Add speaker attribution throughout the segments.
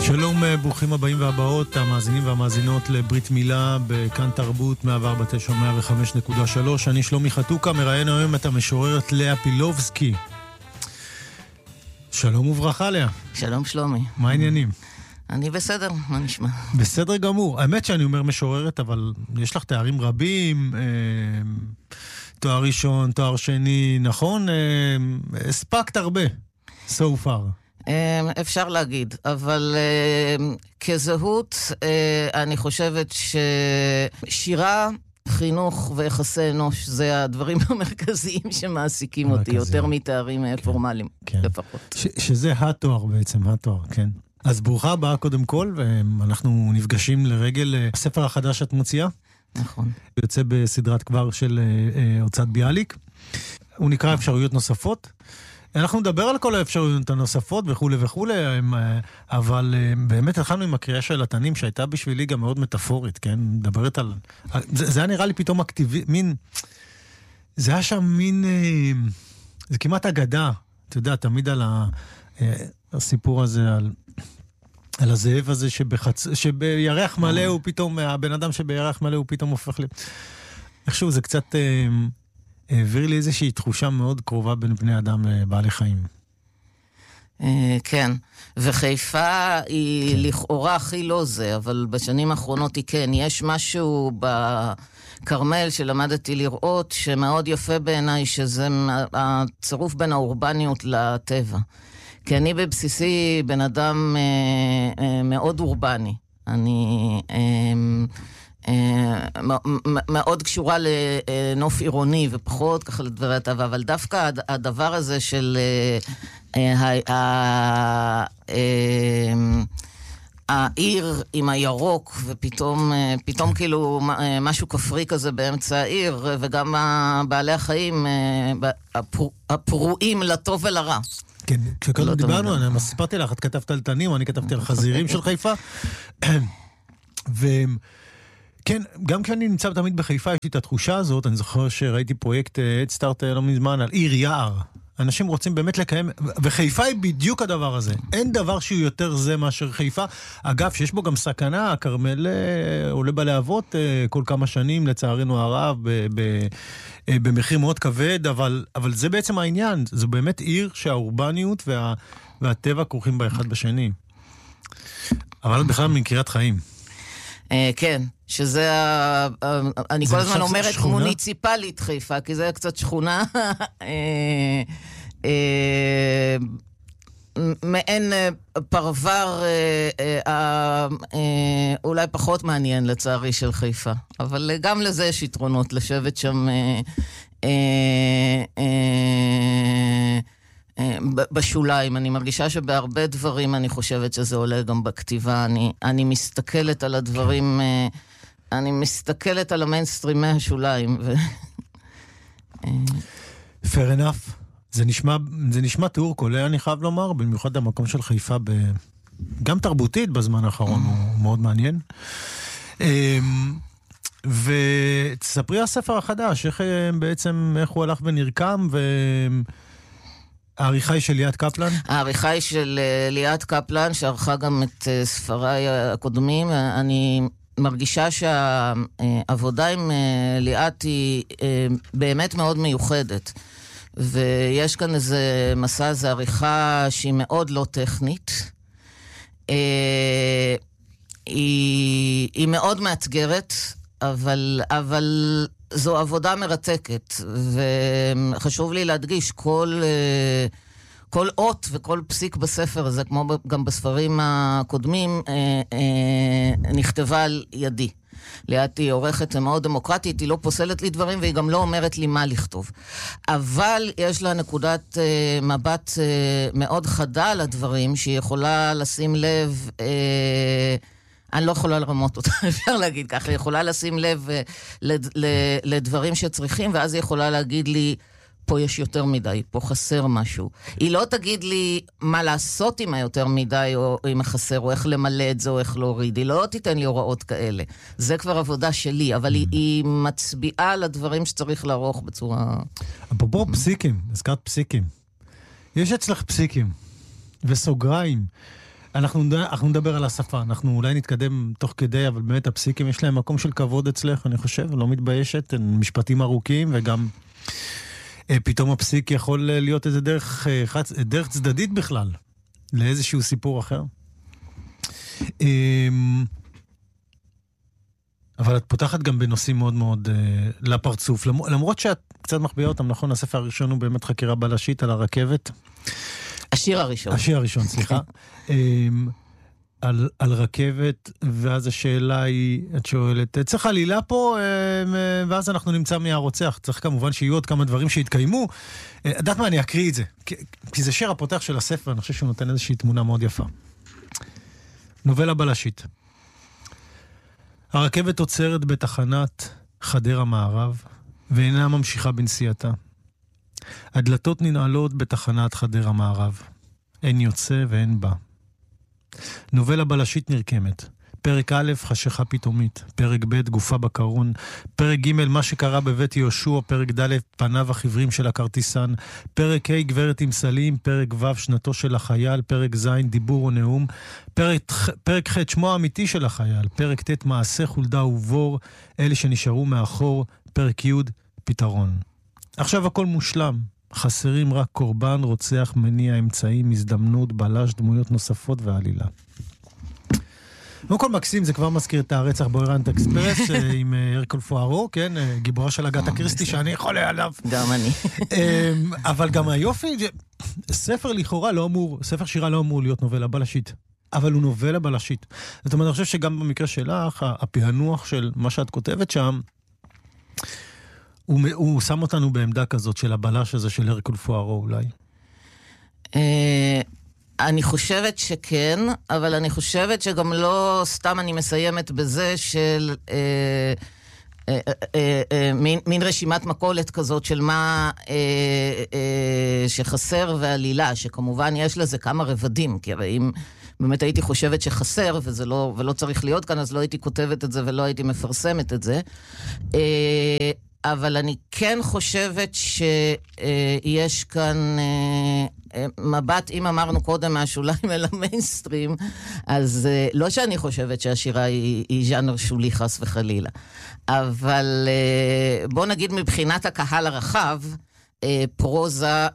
Speaker 1: שלום, ברוכים הבאים והבאות, המאזינים והמאזינות לברית מילה בכאן תרבות 104.9 105.3. אני שלומי חתוקה, מראיין היום את המשוררת לאה פילובסקי. שלום וברכה, לאה.
Speaker 2: שלום שלומי.
Speaker 1: מה העניינים?
Speaker 2: אני בסדר, מה נשמע?
Speaker 1: בסדר גמור. האמת שאני אומר משוררת, אבל יש לך תארים רבים, תואר ראשון, תואר שני, נכון? הספקת הרבה, so far.
Speaker 2: אפשר להגיד, אבל כזהות אני חושבת ששירה, חינוך ויחסי אנוש זה הדברים המרכזיים שמעסיקים אותי, יותר מתארים פורמליים לפחות.
Speaker 1: שזה התואר בעצם, התואר, כן. אז ברוכה הבאה קודם כל, ואנחנו נפגשים לרגל הספר החדש שאת מוציאה.
Speaker 2: נכון.
Speaker 1: הוא יוצא בסדרת כבר של הוצאת ביאליק. הוא נקרא אפשרויות נוספות. אנחנו נדבר על כל האפשרויות הנוספות וכו' וכו', אבל באמת התחלנו עם הקריאה של התנים, שהייתה בשבילי גם מאוד מטאפורית, כן? מדברת על... זה היה נראה לי פתאום אקטיבי, מין... זה היה שם מין... זה כמעט אגדה, אתה יודע, תמיד על הסיפור הזה, על הזאב הזה שבירח מלא הוא פתאום, הבן אדם שבירח מלא הוא פתאום הופך לי... איכשהו זה קצת... העביר לי איזושהי תחושה מאוד קרובה בין בני אדם לבעלי חיים.
Speaker 2: כן, וחיפה היא לכאורה הכי לא זה, אבל בשנים האחרונות היא כן. יש משהו בקרמל שלמדתי לראות שמאוד יפה בעיניי, שזה הצירוף בין האורבניות לטבע. כי אני בבסיסי בן אדם מאוד אורבני. אני... מאוד קשורה לנוף עירוני ופחות ככה לדברי הטבע, אבל דווקא הדבר הזה של העיר עם הירוק ופתאום כאילו משהו כפרי כזה באמצע העיר, וגם בעלי החיים הפרועים לטוב ולרע.
Speaker 1: כן, כשקודם דיברנו, אני סיפרתי לך, את כתבת על תנים, אני כתבתי על חזירים של חיפה, כן, גם כשאני נמצא תמיד בחיפה, יש לי את התחושה הזאת. אני זוכר שראיתי פרויקט Head Start לא מזמן על עיר יער. אנשים רוצים באמת לקיים, וחיפה היא בדיוק הדבר הזה. אין דבר שהוא יותר זה מאשר חיפה. אגב, שיש בו גם סכנה, הכרמל עולה בלהבות כל כמה שנים, לצערנו הרב, במחיר מאוד כבד, אבל זה בעצם העניין. זו באמת עיר שהאורבניות והטבע כרוכים באחד בשני. אבל בכלל מקריית חיים.
Speaker 2: כן, שזה, אני כל הזמן אומרת מוניציפלית חיפה, כי זה קצת שכונה, מעין פרבר, אולי פחות מעניין לצערי של חיפה, אבל גם לזה יש יתרונות, לשבת שם בשוליים. אני מרגישה שבהרבה דברים אני חושבת שזה עולה גם בכתיבה. אני מסתכלת על הדברים, אני מסתכלת על המיינסטרימי השוליים.
Speaker 1: Fair enough. זה נשמע תיאור קולע, אני חייב לומר, במיוחד המקום של חיפה, גם תרבותית בזמן האחרון, הוא מאוד מעניין. ותספרי הספר החדש, איך הוא הלך ונרקם, העריכה היא של ליאת קפלן?
Speaker 2: העריכה היא של ליאת קפלן, שערכה גם את ספריי הקודמים. אני מרגישה שהעבודה עם ליאת היא באמת מאוד מיוחדת. ויש כאן איזה מסע, איזו עריכה שהיא מאוד לא טכנית. היא מאוד מאתגרת, אבל זו עבודה מרתקת, וחשוב לי להדגיש, כל אות וכל פסיק בספר הזה, כמו גם בספרים הקודמים, נכתבה על ידי. ליאת היא עורכת מאוד דמוקרטית, היא לא פוסלת לי דברים, והיא גם לא אומרת לי מה לכתוב. אבל יש לה נקודת מבט מאוד חדה על הדברים, שהיא יכולה לשים לב... אני לא יכולה לרמות אותה, אפשר להגיד ככה, היא יכולה לשים לב לדברים שצריכים, ואז היא יכולה להגיד לי, פה יש יותר מדי, פה חסר משהו. היא לא תגיד לי מה לעשות עם היותר מדי, או עם החסר, או איך למלא את זה, או איך להוריד. היא לא תיתן לי הוראות כאלה. זה כבר עבודה שלי, אבל היא מצביעה על הדברים שצריך לערוך בצורה...
Speaker 1: אפרופו פסיקים, הזכרת פסיקים. יש אצלך פסיקים, וסוגריים. אנחנו נדבר על השפה, אנחנו אולי נתקדם תוך כדי, אבל באמת הפסיקים יש להם מקום של כבוד אצלך, אני חושב, לא מתביישת, משפטים ארוכים, וגם פתאום הפסיק יכול להיות איזה דרך צדדית בכלל, לאיזשהו סיפור אחר. אבל את פותחת גם בנושאים מאוד מאוד לפרצוף, למרות שאת קצת מחביאה אותם, נכון, הספר הראשון הוא באמת חקירה בלשית על הרכבת.
Speaker 2: השיר הראשון.
Speaker 1: השיר הראשון, סליחה. על רכבת, ואז השאלה היא, את שואלת, צריך עלילה פה, ואז אנחנו נמצא מי הרוצח. צריך כמובן שיהיו עוד כמה דברים שהתקיימו. יודעת מה, אני אקריא את זה. כי זה שיר הפותח של הספר, אני חושב שהוא נותן איזושהי תמונה מאוד יפה. נובלה בלשית. הרכבת עוצרת בתחנת חדרה מערב, ואינה ממשיכה בנסיעתה. הדלתות ננעלות בתחנת חדרה מערב. אין יוצא ואין בא. נובלה בלשית נרקמת. פרק א', חשיכה פתאומית. פרק ב', גופה בקרון. פרק ג', מה שקרה בבית יהושע. פרק ד', פניו החברים של הכרטיסן. פרק ה', גברת עם סלים. פרק ו', שנתו של החייל. פרק ז', דיבור או נאום. פרק ח', שמו האמיתי של החייל. פרק ט', מעשה חולדה ובור. אלה שנשארו מאחור. פרק י', פתרון. עכשיו הכל מושלם. חסרים רק קורבן, רוצח, מניע, אמצעים, הזדמנות, בלש, דמויות נוספות ועלילה. כל מקסים, זה כבר מזכיר את הרצח באוריינט אקספרס עם הרקול פוארו, כן? גיבורה של אגתה קריסטי שאני יכול עליו.
Speaker 2: גם אני.
Speaker 1: אבל גם היופי, ספר לכאורה לא אמור, ספר שירה לא אמור להיות נובלה בלשית. אבל הוא נובלה בלשית. זאת אומרת, אני חושב שגם במקרה שלך, הפענוח של מה שאת כותבת שם, הוא שם אותנו בעמדה כזאת של הבלש הזה של הרקול פוארו אולי.
Speaker 2: אני חושבת שכן, אבל אני חושבת שגם לא סתם אני מסיימת בזה של מין רשימת מקולת כזאת של מה שחסר ועלילה, שכמובן יש לזה כמה רבדים, כי הרי אם באמת הייתי חושבת שחסר ולא צריך להיות כאן, אז לא הייתי כותבת את זה ולא הייתי מפרסמת את זה. אבל אני כן חושבת שיש כאן מבט, אם אמרנו קודם מהשוליים אל המיינסטרים, אז לא שאני חושבת שהשירה היא ז'אנר שולי חס וחלילה, אבל בוא נגיד מבחינת הקהל הרחב, פרוזה,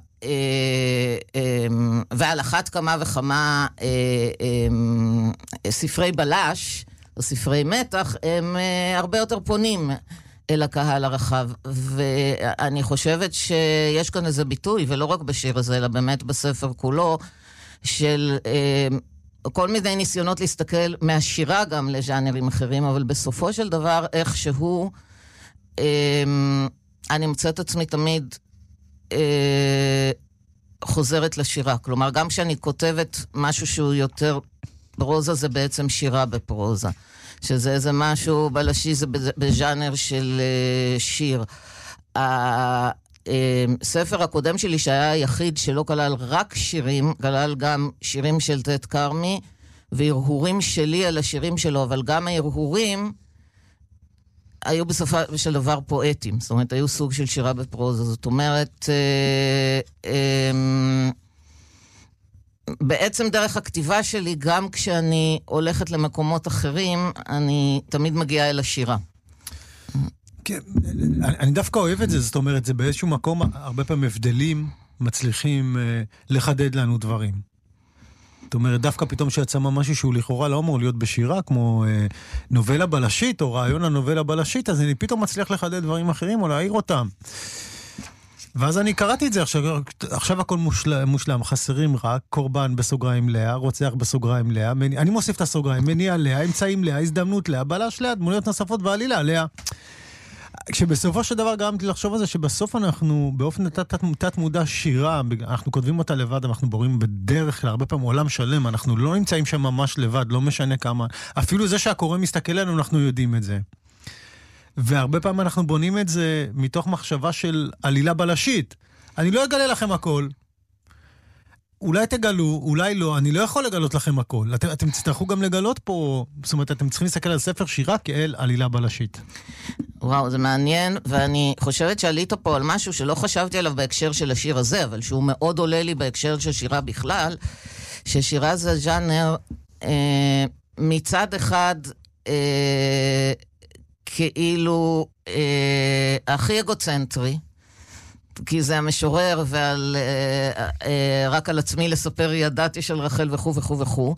Speaker 2: ועל אחת כמה וכמה ספרי בלש, או ספרי מתח, הם הרבה יותר פונים אל הקהל הרחב, ואני חושבת שיש כאן איזה ביטוי, ולא רק בשיר הזה, אלא באמת בספר כולו, של כל מיני ניסיונות להסתכל מהשירה גם לז'אנרים אחרים, אבל בסופו של דבר, איכשהו, אני מצאת עצמי תמיד חוזרת לשירה. כלומר, גם כשאני כותבת משהו שהוא יותר פרוזה, זה בעצם שירה בפרוזה. שזה איזה משהו בלשי, זה בז'אנר של שיר. הספר הקודם שלי שהיה היחיד שלא כלל רק שירים, כלל גם שירים של תת קרמי, והרהורים שלי על השירים שלו, אבל גם ההרהורים היו בסופו של דבר פואטים. זאת אומרת, היו סוג של שירה בפרוזה. זאת אומרת, בעצם דרך הכתיבה שלי, גם כשאני הולכת למקומות אחרים, אני תמיד מגיעה אל השירה.
Speaker 1: כן, אני דווקא אוהב את זה, זאת אומרת, זה באיזשהו מקום, הרבה פעמים הבדלים מצליחים לחדד לנו דברים. זאת אומרת, דווקא פתאום שיצא משהו שהוא לכאורה לא אמור להיות בשירה, כמו נובלה בלשית, או רעיון הנובלה בלשית, אז אני פתאום מצליח לחדד דברים אחרים, או להעיר אותם. ואז אני קראתי את זה, עכשיו הכל מושלם, חסרים רק קורבן בסוגריים לאה, רוצח בסוגריים לאה, אני מוסיף את הסוגריים, מניע לאה, אמצעים לאה, הזדמנות לאה, בלש לאה, דמויות נוספות ועלילה לאה. כשבסופו של דבר גרמתי לחשוב על זה, שבסוף אנחנו באופן תת מודע שירה, אנחנו כותבים אותה לבד, אנחנו בורים בדרך כלל, הרבה פעמים עולם שלם, אנחנו לא נמצאים שם ממש לבד, לא משנה כמה, אפילו זה שהקורא מסתכל עלינו, אנחנו יודעים את זה. והרבה פעמים אנחנו בונים את זה מתוך מחשבה של עלילה בלשית. אני לא אגלה לכם הכל. אולי תגלו, אולי לא, אני לא יכול לגלות לכם הכל. אתם תצטרכו גם לגלות פה, זאת אומרת, אתם צריכים להסתכל על ספר שירה כאל עלילה בלשית.
Speaker 2: וואו, זה מעניין, ואני חושבת שעלית פה על משהו שלא חשבתי עליו בהקשר של השיר הזה, אבל שהוא מאוד עולה לי בהקשר של שירה בכלל, ששירה זה ז'אנר מצד אחד כאילו הכי אגוצנטרי, כי זה המשורר ועל רק על עצמי לספר ידעתי של רחל וכו' וכו' וכו'.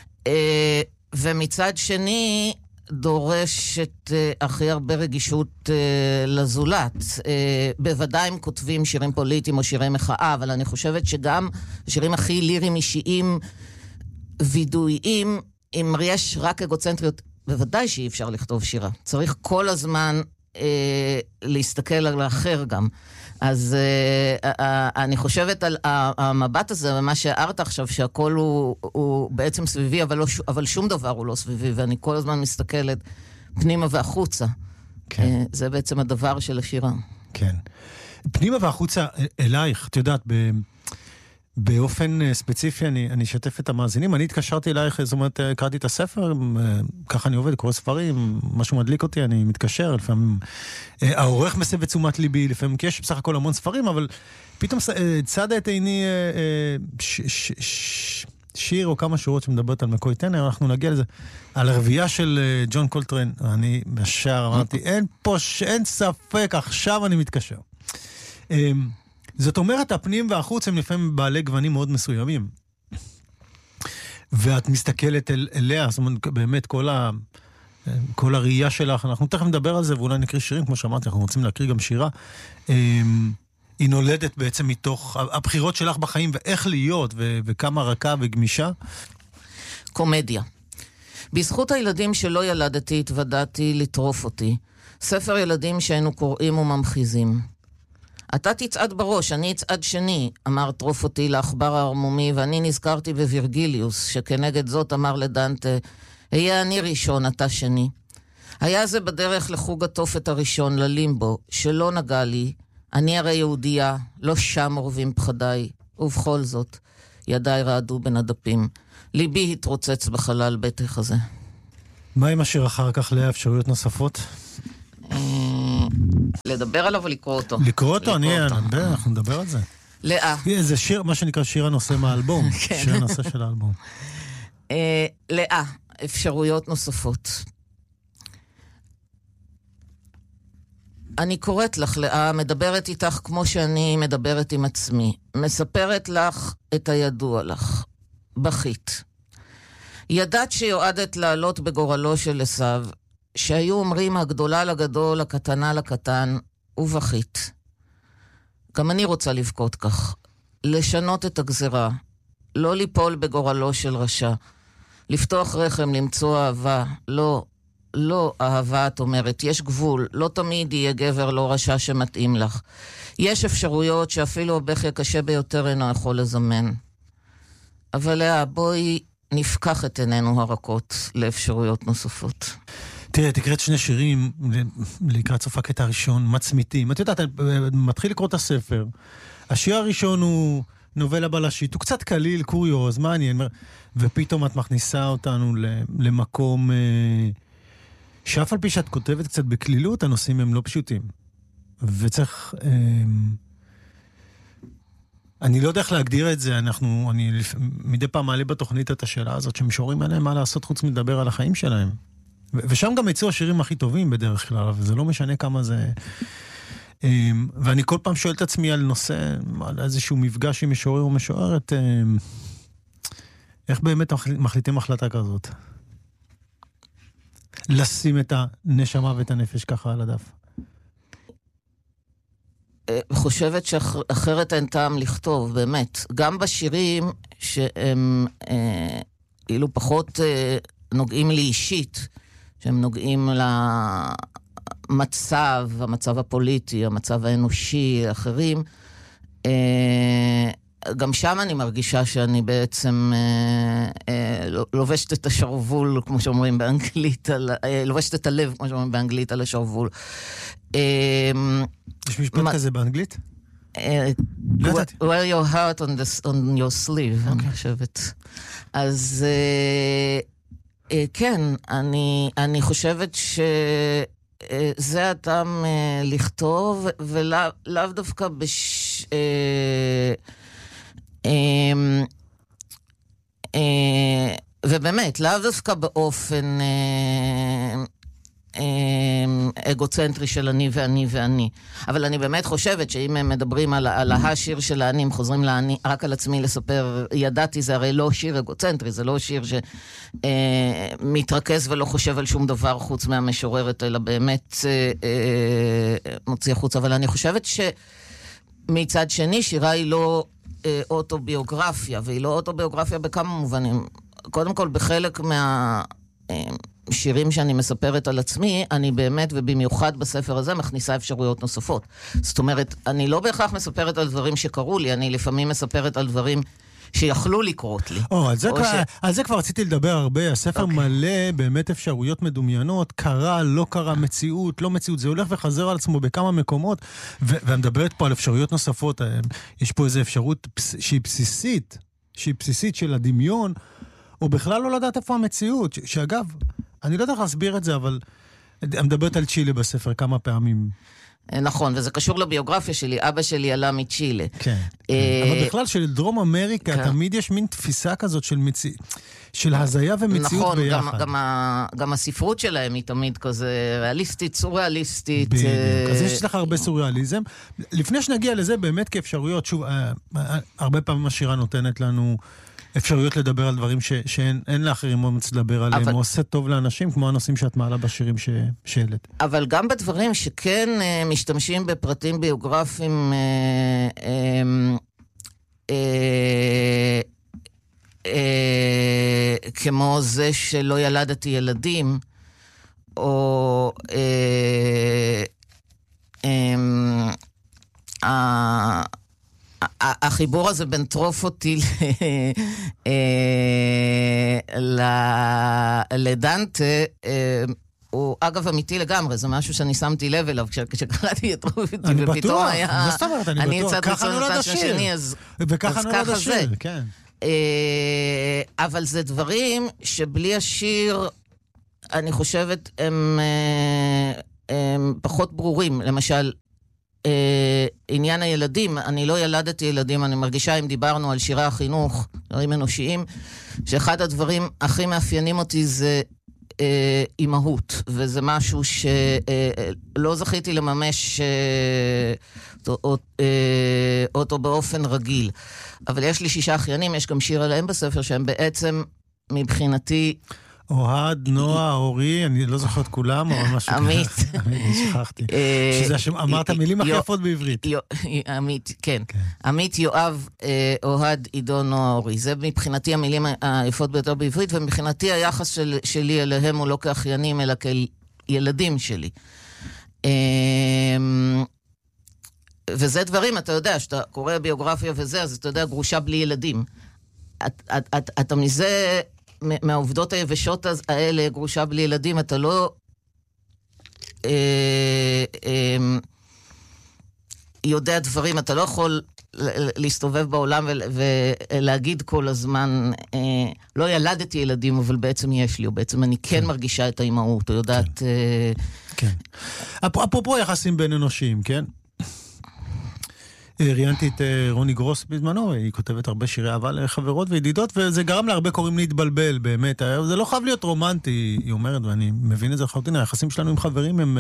Speaker 2: ומצד שני דורש את הכי הרבה רגישות לזולת. בוודאי הם כותבים שירים פוליטיים או שירי מחאה, אבל אני חושבת שגם שירים הכי ליריים אישיים וידואיים, אם יש רק אגוצנטריות, בוודאי שאי אפשר לכתוב שירה. צריך כל הזמן להסתכל על האחר גם. אז אני חושבת על המבט הזה, ומה שהערת עכשיו, שהכל הוא בעצם סביבי, אבל שום דבר הוא לא סביבי, ואני כל הזמן מסתכלת פנימה והחוצה.
Speaker 1: כן.
Speaker 2: זה בעצם הדבר של השירה.
Speaker 1: כן. פנימה והחוצה אלייך, את יודעת, באופן ספציפי אני אשתף את המאזינים. אני התקשרתי אלייך, זאת אומרת, קראתי את הספר, ככה אני עובד, קורא ספרים, משהו מדליק אותי, אני מתקשר, לפעמים העורך מסב את תשומת ליבי, לפעמים כי יש בסך הכל המון ספרים, אבל פתאום צדה את עיני שיר או כמה שורות שמדברת על מקוי טנר, אנחנו נגיע לזה, על הרבייה של ג'ון קולטריין, אני בשער אמרתי, אין ספק, עכשיו אני מתקשר. זאת אומרת, הפנים והחוץ הם לפעמים בעלי גוונים מאוד מסוימים. ואת מסתכלת אליה, זאת אומרת, באמת כל הראייה שלך, אנחנו תכף נדבר על זה, ואולי נקריא שירים, כמו שאמרתי, אנחנו רוצים להקריא גם שירה. היא נולדת בעצם מתוך הבחירות שלך בחיים, ואיך להיות, וכמה רכה וגמישה.
Speaker 2: קומדיה. בזכות הילדים שלא ילדתי, התוודעתי לטרוף אותי. ספר ילדים שהיינו קוראים וממחיזים. אתה תצעד בראש, אני אצעד שני, אמר טרוף אותי לאחבר הערמומי, ואני נזכרתי בווירגיליוס, שכנגד זאת אמר לדנטה, היה אני ראשון, אתה שני. היה זה בדרך לחוג התופת הראשון, ללימבו, שלא נגע לי, אני הרי יהודייה, לא שם עורבים פחדיי, ובכל זאת, ידיי רעדו בין הדפים. ליבי התרוצץ בחלל בטח הזה.
Speaker 1: מה עם השיר אחר כך לאפשרויות נוספות?
Speaker 2: לדבר עליו או לקרוא אותו?
Speaker 1: לקרוא אותו, אנחנו נדבר על זה.
Speaker 2: לאה.
Speaker 1: זה שיר, מה שנקרא שיר הנושא מהאלבום. שיר הנושא של האלבום.
Speaker 2: לאה, אפשרויות נוספות. אני קוראת לך, לאה, מדברת איתך כמו שאני מדברת עם עצמי. מספרת לך את הידוע לך. בכית. ידעת שיועדת לעלות בגורלו של עשיו, שהיו אומרים הגדולה לגדול, הקטנה לקטן, ובכית. גם אני רוצה לבכות כך. לשנות את הגזרה. לא ליפול בגורלו של רשע. לפתוח רחם, למצוא אהבה. לא אהבה, את אומרת. יש גבול. לא תמיד יהיה גבר לא רשע שמתאים לך. יש אפשרויות שאפילו הבכי הקשה ביותר אינו יכול לזמן. אבל לאה, בואי נפקח את עינינו הרכות לאפשרויות נוספות.
Speaker 1: תראה, תקראת שני שירים לקראת סוף הקטע הראשון, מצמיתים. את יודעת, מתחיל לקרוא את הספר. השיר הראשון הוא נובלה בלשית, הוא קצת קליל, קוריוז, מעניין, ופתאום את מכניסה אותנו למקום שאף על פי שאת כותבת קצת בקלילות, הנושאים הם לא פשוטים. וצריך... אני לא יודע איך להגדיר את זה, אני מדי פעם מעלה בתוכנית את השאלה הזאת, שמשוררים עליהם מה לעשות חוץ מדבר על החיים שלהם. ושם גם יצאו השירים הכי טובים בדרך כלל, וזה לא משנה כמה זה... ואני כל פעם שואל את עצמי על נושא, על איזשהו מפגש עם משורר או משוררת, איך באמת מחליטים החלטה כזאת? לשים את הנשמה ואת הנפש ככה על הדף.
Speaker 2: חושבת שאחרת אין טעם לכתוב, באמת. גם בשירים שהם כאילו פחות נוגעים לי אישית, שהם נוגעים המצב הפוליטי, המצב האנושי, אחרים, גם שם אני מרגישה שאני בעצם לובשת את השרוול, כמו שאומרים באנגלית, לובשת את הלב, כמו שאומרים באנגלית, על השרוול.
Speaker 1: יש משפט כזה באנגלית?
Speaker 2: wear your heart on your sleeve, אני חושבת. אז כן, אני חושבת שזה הטעם לכתוב, ולאו דווקא ובאמת, לאו דווקא באופן אגוצנטרי של אני ואני ואני. אבל אני באמת חושבת שאם הם מדברים על השיר של האני, הם חוזרים לאני, רק על עצמי לספר, ידעתי, זה הרי לא שיר אגוצנטרי, זה לא שיר שמתרכז ולא חושב על שום דבר חוץ מהמשוררת, אלא באמת מוציא חוץ. אבל אני חושבת שמצד שני, שירה היא לא אוטוביוגרפיה, והיא לא אוטוביוגרפיה בכמה מובנים. קודם כל, בחלק שירים שאני מספרת על עצמי, אני באמת, ובמיוחד בספר הזה, מכניסה אפשרויות נוספות. זאת אומרת, אני לא בהכרח מספרת על דברים שקרו לי, אני לפעמים מספרת על דברים שיכלו לקרות לי.
Speaker 1: על זה כבר רציתי לדבר הרבה, הספר מלא באמת אפשרויות מדומיינות, קרה, לא קרה, מציאות, לא מציאות, זה הולך וחזר על עצמו בכמה מקומות, ואני מדברת פה על אפשרויות נוספות, יש פה איזו אפשרות שהיא בסיסית של הדמיון, או בכלל לא לדעת איפה המציאות, שאגב, אני לא יודע איך להסביר את זה, אבל אני מדברת על צ'ילה בספר כמה פעמים.
Speaker 2: נכון, וזה קשור לביוגרפיה שלי, אבא שלי עלה מצ'ילה.
Speaker 1: כן, אבל בכלל של דרום אמריקה, תמיד יש מין תפיסה כזאת של הזיה ומציאות ביחד.
Speaker 2: נכון, גם הספרות שלהם היא תמיד כזה ריאליסטית, סוריאליסטית.
Speaker 1: בדיוק, אז יש לך הרבה סוריאליזם. לפני שנגיע לזה, באמת כאפשרויות, שוב, הרבה פעמים השירה נותנת לנו אפשרויות לדבר על דברים שאין לאחרים אומץ לדבר עליהם, או עושה טוב לאנשים, כמו הנושאים שאת מעלה בשירים שהעלית.
Speaker 2: אבל גם בדברים שכן משתמשים בפרטים ביוגרפיים כמו זה שלא ילדתי ילדים, או החיבור הזה בין טרוף אותי לדנטה הוא אגב אמיתי לגמרי, זה משהו שאני שמתי לב אליו כשקראתי את טרוף אותי, ופתאום היה
Speaker 1: אני בטוח, ככה נולד השיר, וככה נולד השיר, כן.
Speaker 2: אבל זה דברים שבלי השיר אני חושבת הם פחות ברורים. למשל עניין הילדים, אני לא ילדתי ילדים, אני מרגישה אם דיברנו על שירי החינוך, דברים אנושיים, שאחד הדברים הכי מאפיינים אותי זה אימהות, וזה משהו שלא זכיתי לממש אותו באופן רגיל. אבל יש לי 6 אחיינים, יש גם שיר עליהם בספר, שהם בעצם מבחינתי
Speaker 1: אוהד, נועה, אורי, אני לא זוכר את כולם, אבל משהו ככה.
Speaker 2: עמית.
Speaker 1: שכחתי. אמרת מילים הכי יפות בעברית.
Speaker 2: עמית, כן. עמית, יואב, אוהד, עידו, נועה, אורי. זה מבחינתי המילים היפות ביותר בעברית, ומבחינתי היחס שלי אליהם הוא לא כאחיינים, אלא כילדים שלי. וזה דברים, אתה יודע, שאתה קורא ביוגרפיה וזה, אז אתה יודע, גרושה בלי ילדים. אתה מזה מהעובדות היבשות האלה, גרושה בלי ילדים, אתה לא יודע דברים, אתה לא יכול להסתובב בעולם ולהגיד כל הזמן, לא ילדתי ילדים, אבל בעצם יש לי, או בעצם אני כן מרגישה את האימהות, או יודעת
Speaker 1: כן. אפרופו יחסים בין אנושיים, כן? ראיינתי את רוני גרוס בזמנו, היא כותבת הרבה שירי אהבה לחברות וידידות, וזה גרם להרבה קוראים להתבלבל, באמת. זה לא חייב להיות רומנטי, היא אומרת, ואני מבין את זה לחלוטין, היחסים שלנו עם חברים,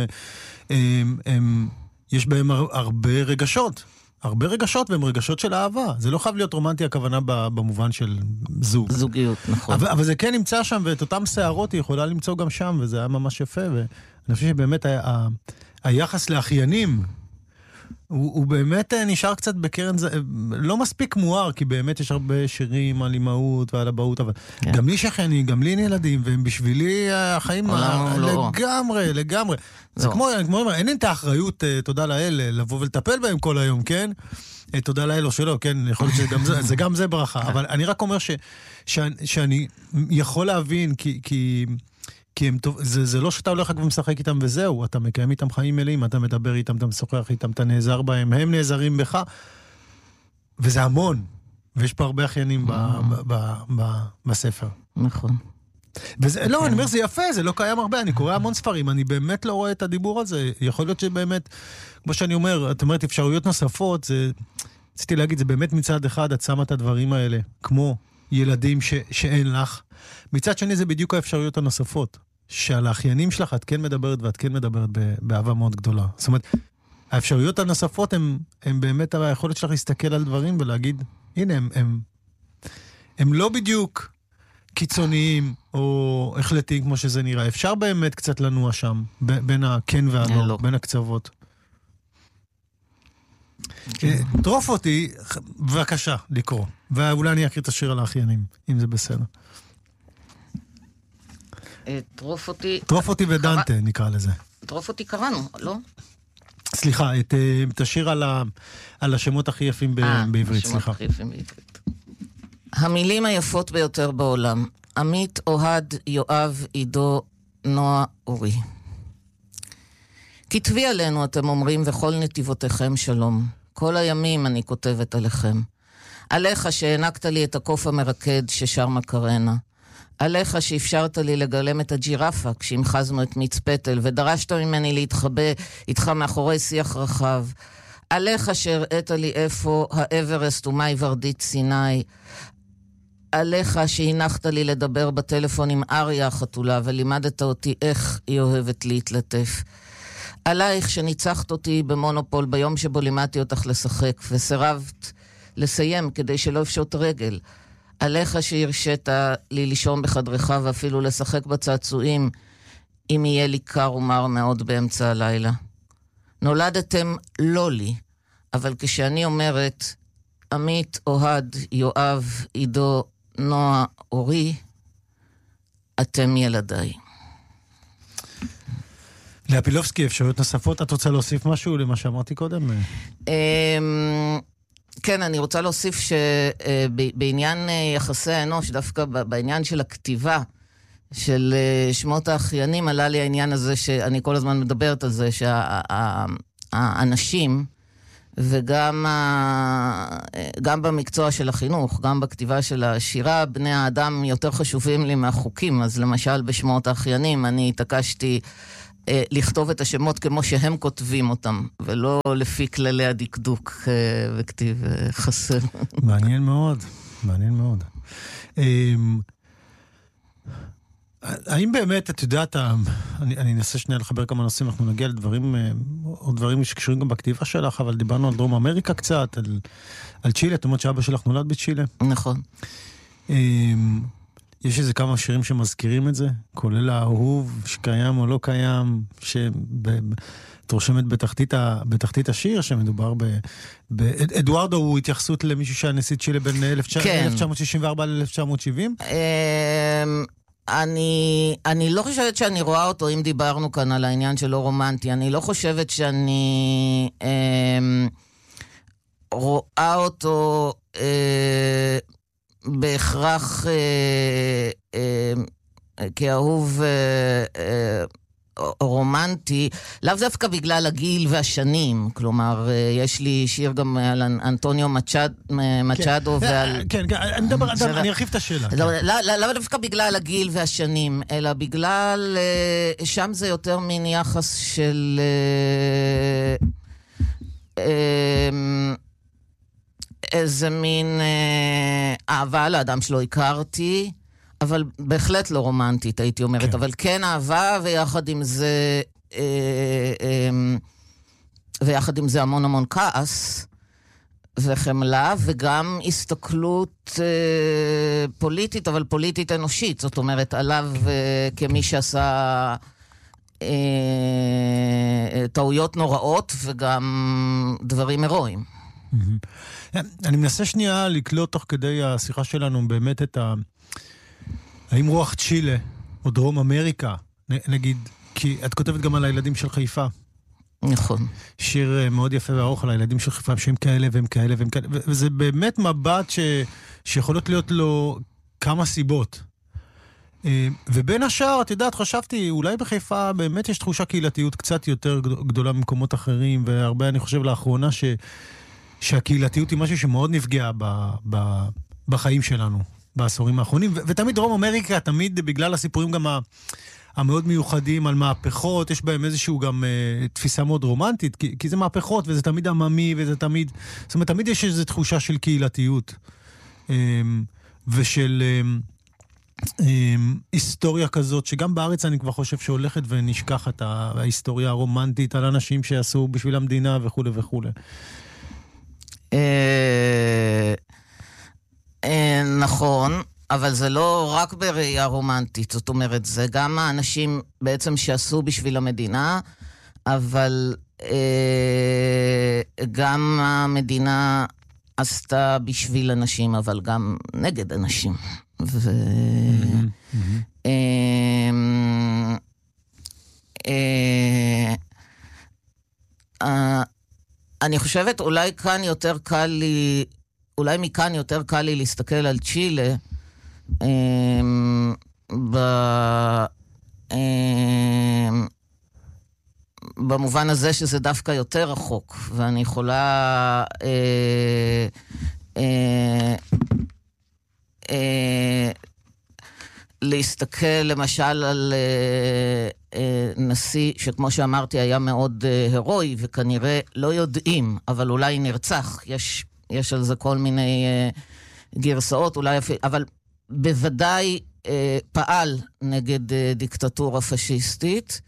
Speaker 1: יש בהם הרבה רגשות. הרבה רגשות, והם רגשות של אהבה. זה לא חייב להיות רומנטי, הכוונה במובן של זוג.
Speaker 2: זוגיות, נכון.
Speaker 1: אבל זה כן נמצא שם, ואת אותם שערות היא יכולה למצוא גם שם, וזה היה ממש יפה, ואני חושב שבאמת היחס לאחיינים, הוא באמת נשאר קצת בקרן, לא מספיק מואר, כי באמת יש הרבה שירים על אימהות ועל אבהות, אבל גם לי שכני, גם לי ילדים, והם בשבילי החיים לגמרי. זה כמו, אין את האחריות, תודה לאל, לבוא ולטפל בהם כל היום, כן? תודה לאל או שלא, כן? יכול להיות שגם זה ברכה. אבל אני רק אומר שאני יכול להבין, כי זה לא שאתה הולך ומשחק איתם וזהו, אתה מקיים איתם חיים מלאים, אתה מדבר איתם, אתה משוחח איתם, אתה נעזר בהם, הם נעזרים בך, וזה המון, ויש פה הרבה אחיינים בספר.
Speaker 2: נכון.
Speaker 1: לא, אני אומר, זה יפה, זה לא קיים הרבה, אני קורא המון ספרים, אני באמת לא רואה את הדיבור הזה, יכול להיות שבאמת, כמו שאני אומר, את אומרת, אפשרויות נוספות, רציתי להגיד, זה באמת מצד אחד, את שמה את הדברים האלה, כמו ילדים שאין לך. מצד שני זה בדיוק האפשרויות הנוספות, שעל האחיינים שלך את כן מדברת ואת כן מדברת באהבה מאוד גדולה. זאת אומרת, האפשרויות הנוספות הם באמת היכולת שלך להסתכל על דברים ולהגיד, הנה, הם לא בדיוק קיצוניים או החלטיים כמו שזה נראה. אפשר באמת קצת לנוע שם, בין הכן והלא, בין הקצוות. טרוף אותי, בבקשה, לקרוא. ואולי אני אקריא את השיר על האחיינים, אם זה בסדר. טרוף אותי ודנטה, נקרא לזה.
Speaker 2: טרוף אותי קראנו, לא?
Speaker 1: סליחה, את השיר על השמות הכי יפים בעברית, סליחה.
Speaker 2: המילים היפות ביותר בעולם. עמית, אוהד, יואב, עידו, נועה, אורי. כתבי עלינו, אתם אומרים, וכל נתיבותיכם שלום. כל הימים אני כותבת עליכם. עליך שהענקת לי את הקוף המרקד ששר מקרנה. עליך שאפשרת לי לגלם את הג'ירפה כשהמחזנו את מיץ פטל, ודרשת ממני להתחבא איתך מאחורי שיח רחב. עליך שהראית לי איפה האברסט ומאי ורדית סיני. עליך שהנחת לי לדבר בטלפון עם אריה החתולה, ולימדת אותי איך היא אוהבת להתלטף. עלייך שניצחת אותי במונופול ביום שבו לימדתי אותך לשחק, וסירבת לסיים כדי שלא אפשוט רגל. עליך שהרשית לי לישון בחדרך ואפילו לשחק בצעצועים, אם יהיה לי קר ומר מאוד באמצע הלילה. נולדתם לא לי, אבל כשאני אומרת, עמית, אוהד, יואב, עידו, נועה, אורי, אתם ילדיי.
Speaker 1: להפילובסקי, אפשרויות נוספות, את רוצה להוסיף משהו למה שאמרתי קודם?
Speaker 2: כן, אני רוצה להוסיף שבעניין יחסי האנוש, דווקא בעניין של הכתיבה של שמות האחיינים, עלה לי העניין הזה שאני כל הזמן מדברת על זה, שהאנשים, וגם במקצוע של החינוך, גם בכתיבה של השירה, בני האדם יותר חשובים לי מהחוקים. אז למשל בשמות האחיינים, אני התעקשתי לכתוב את השמות כמו שהם כותבים אותם, ולא לפי כללי הדקדוק וכתיב חסר.
Speaker 1: מעניין מאוד, מעניין מאוד. האם באמת, את יודעת, אני אנסה שנייה לחבר כמה נושאים, אנחנו נגיע לדברים, או דברים שקשורים גם בכתיבה שלך, אבל דיברנו על דרום אמריקה קצת, על צ'ילה, את אומרת שאבא שלך נולד בצ'ילה.
Speaker 2: נכון.
Speaker 1: יש איזה כמה שירים שמזכירים את זה, כולל האהוב שקיים או לא קיים, את רושמת בתחתית השיר, שמדובר אדוארדו הוא התייחסות למישהו שהיה נשיא צ'ילה בין 1964 ל-1970?
Speaker 2: אני לא חושבת שאני רואה אותו, אם דיברנו כאן על העניין שלו רומנטי, אני לא חושבת שאני רואה אותו בהכרח כאהוב רומנטי, לאו דווקא בגלל הגיל והשנים, כלומר, יש לי שיר גם על אנטוניו מצ'אדו ועל...
Speaker 1: כן, אני ארחיב את השאלה.
Speaker 2: לאו דווקא בגלל הגיל והשנים, אלא בגלל, שם זה יותר מין יחס של... איזה מין אהבה לאדם שלא הכרתי, אבל בהחלט לא רומנטית, הייתי אומרת, אבל כן אהבה, ויחד עם זה המון המון כעס וחמלה, וגם הסתכלות פוליטית, אבל פוליטית אנושית, זאת אומרת, עליו כמי שעשה טעויות נוראות וגם דברים הירואיים.
Speaker 1: אני מנסה שנייה לקלוט תוך כדי השיחה שלנו באמת את האם רוח צ'ילה או דרום אמריקה, נגיד, כי את כותבת גם על הילדים של חיפה.
Speaker 2: נכון.
Speaker 1: שיר מאוד יפה וארוך על הילדים של חיפה, שהם כאלה והם כאלה והם כאלה, וזה באמת מבט שיכולות להיות לו כמה סיבות. ובין השאר, את יודעת, חשבתי, אולי בחיפה באמת יש תחושה קהילתיות קצת יותר גדולה במקומות אחרים, והרבה אני חושב לאחרונה שהקהילתיות היא משהו שמאוד נפגע בחיים שלנו, בעשורים האחרונים, ותמיד דרום אמריקה, תמיד בגלל הסיפורים גם המאוד מיוחדים על מהפכות, יש בהם איזשהו גם תפיסה מאוד רומנטית, כי זה מהפכות, וזה תמיד עממי, וזה תמיד, זאת אומרת, תמיד יש איזו תחושה של קהילתיות. ושל היסטוריה כזאת, שגם בארץ אני כבר חושב שהולכת ונשכחת ההיסטוריה הרומנטית על אנשים שעשו בשביל המדינה וכו' וכו'.
Speaker 2: נכון, אבל זה לא רק בראייה רומנטית, זאת אומרת, זה גם האנשים בעצם שעשו בשביל המדינה, אבל גם המדינה עשתה בשביל אנשים, אבל גם נגד אנשים. אני חושבת אולי כאן יותר קל לי, אולי מכאן יותר קל לי להסתכל על צ'ילה במובן הזה שזה דווקא יותר רחוק, ואני יכולה להסתכל למשל על נשיא שכמו שאמרתי היה מאוד הרואי, וכנראה לא יודעים, אבל אולי נרצח, יש על זה כל מיני גרסאות, אולי אבל בוודאי פעל נגד דיקטטורה פשיסטית,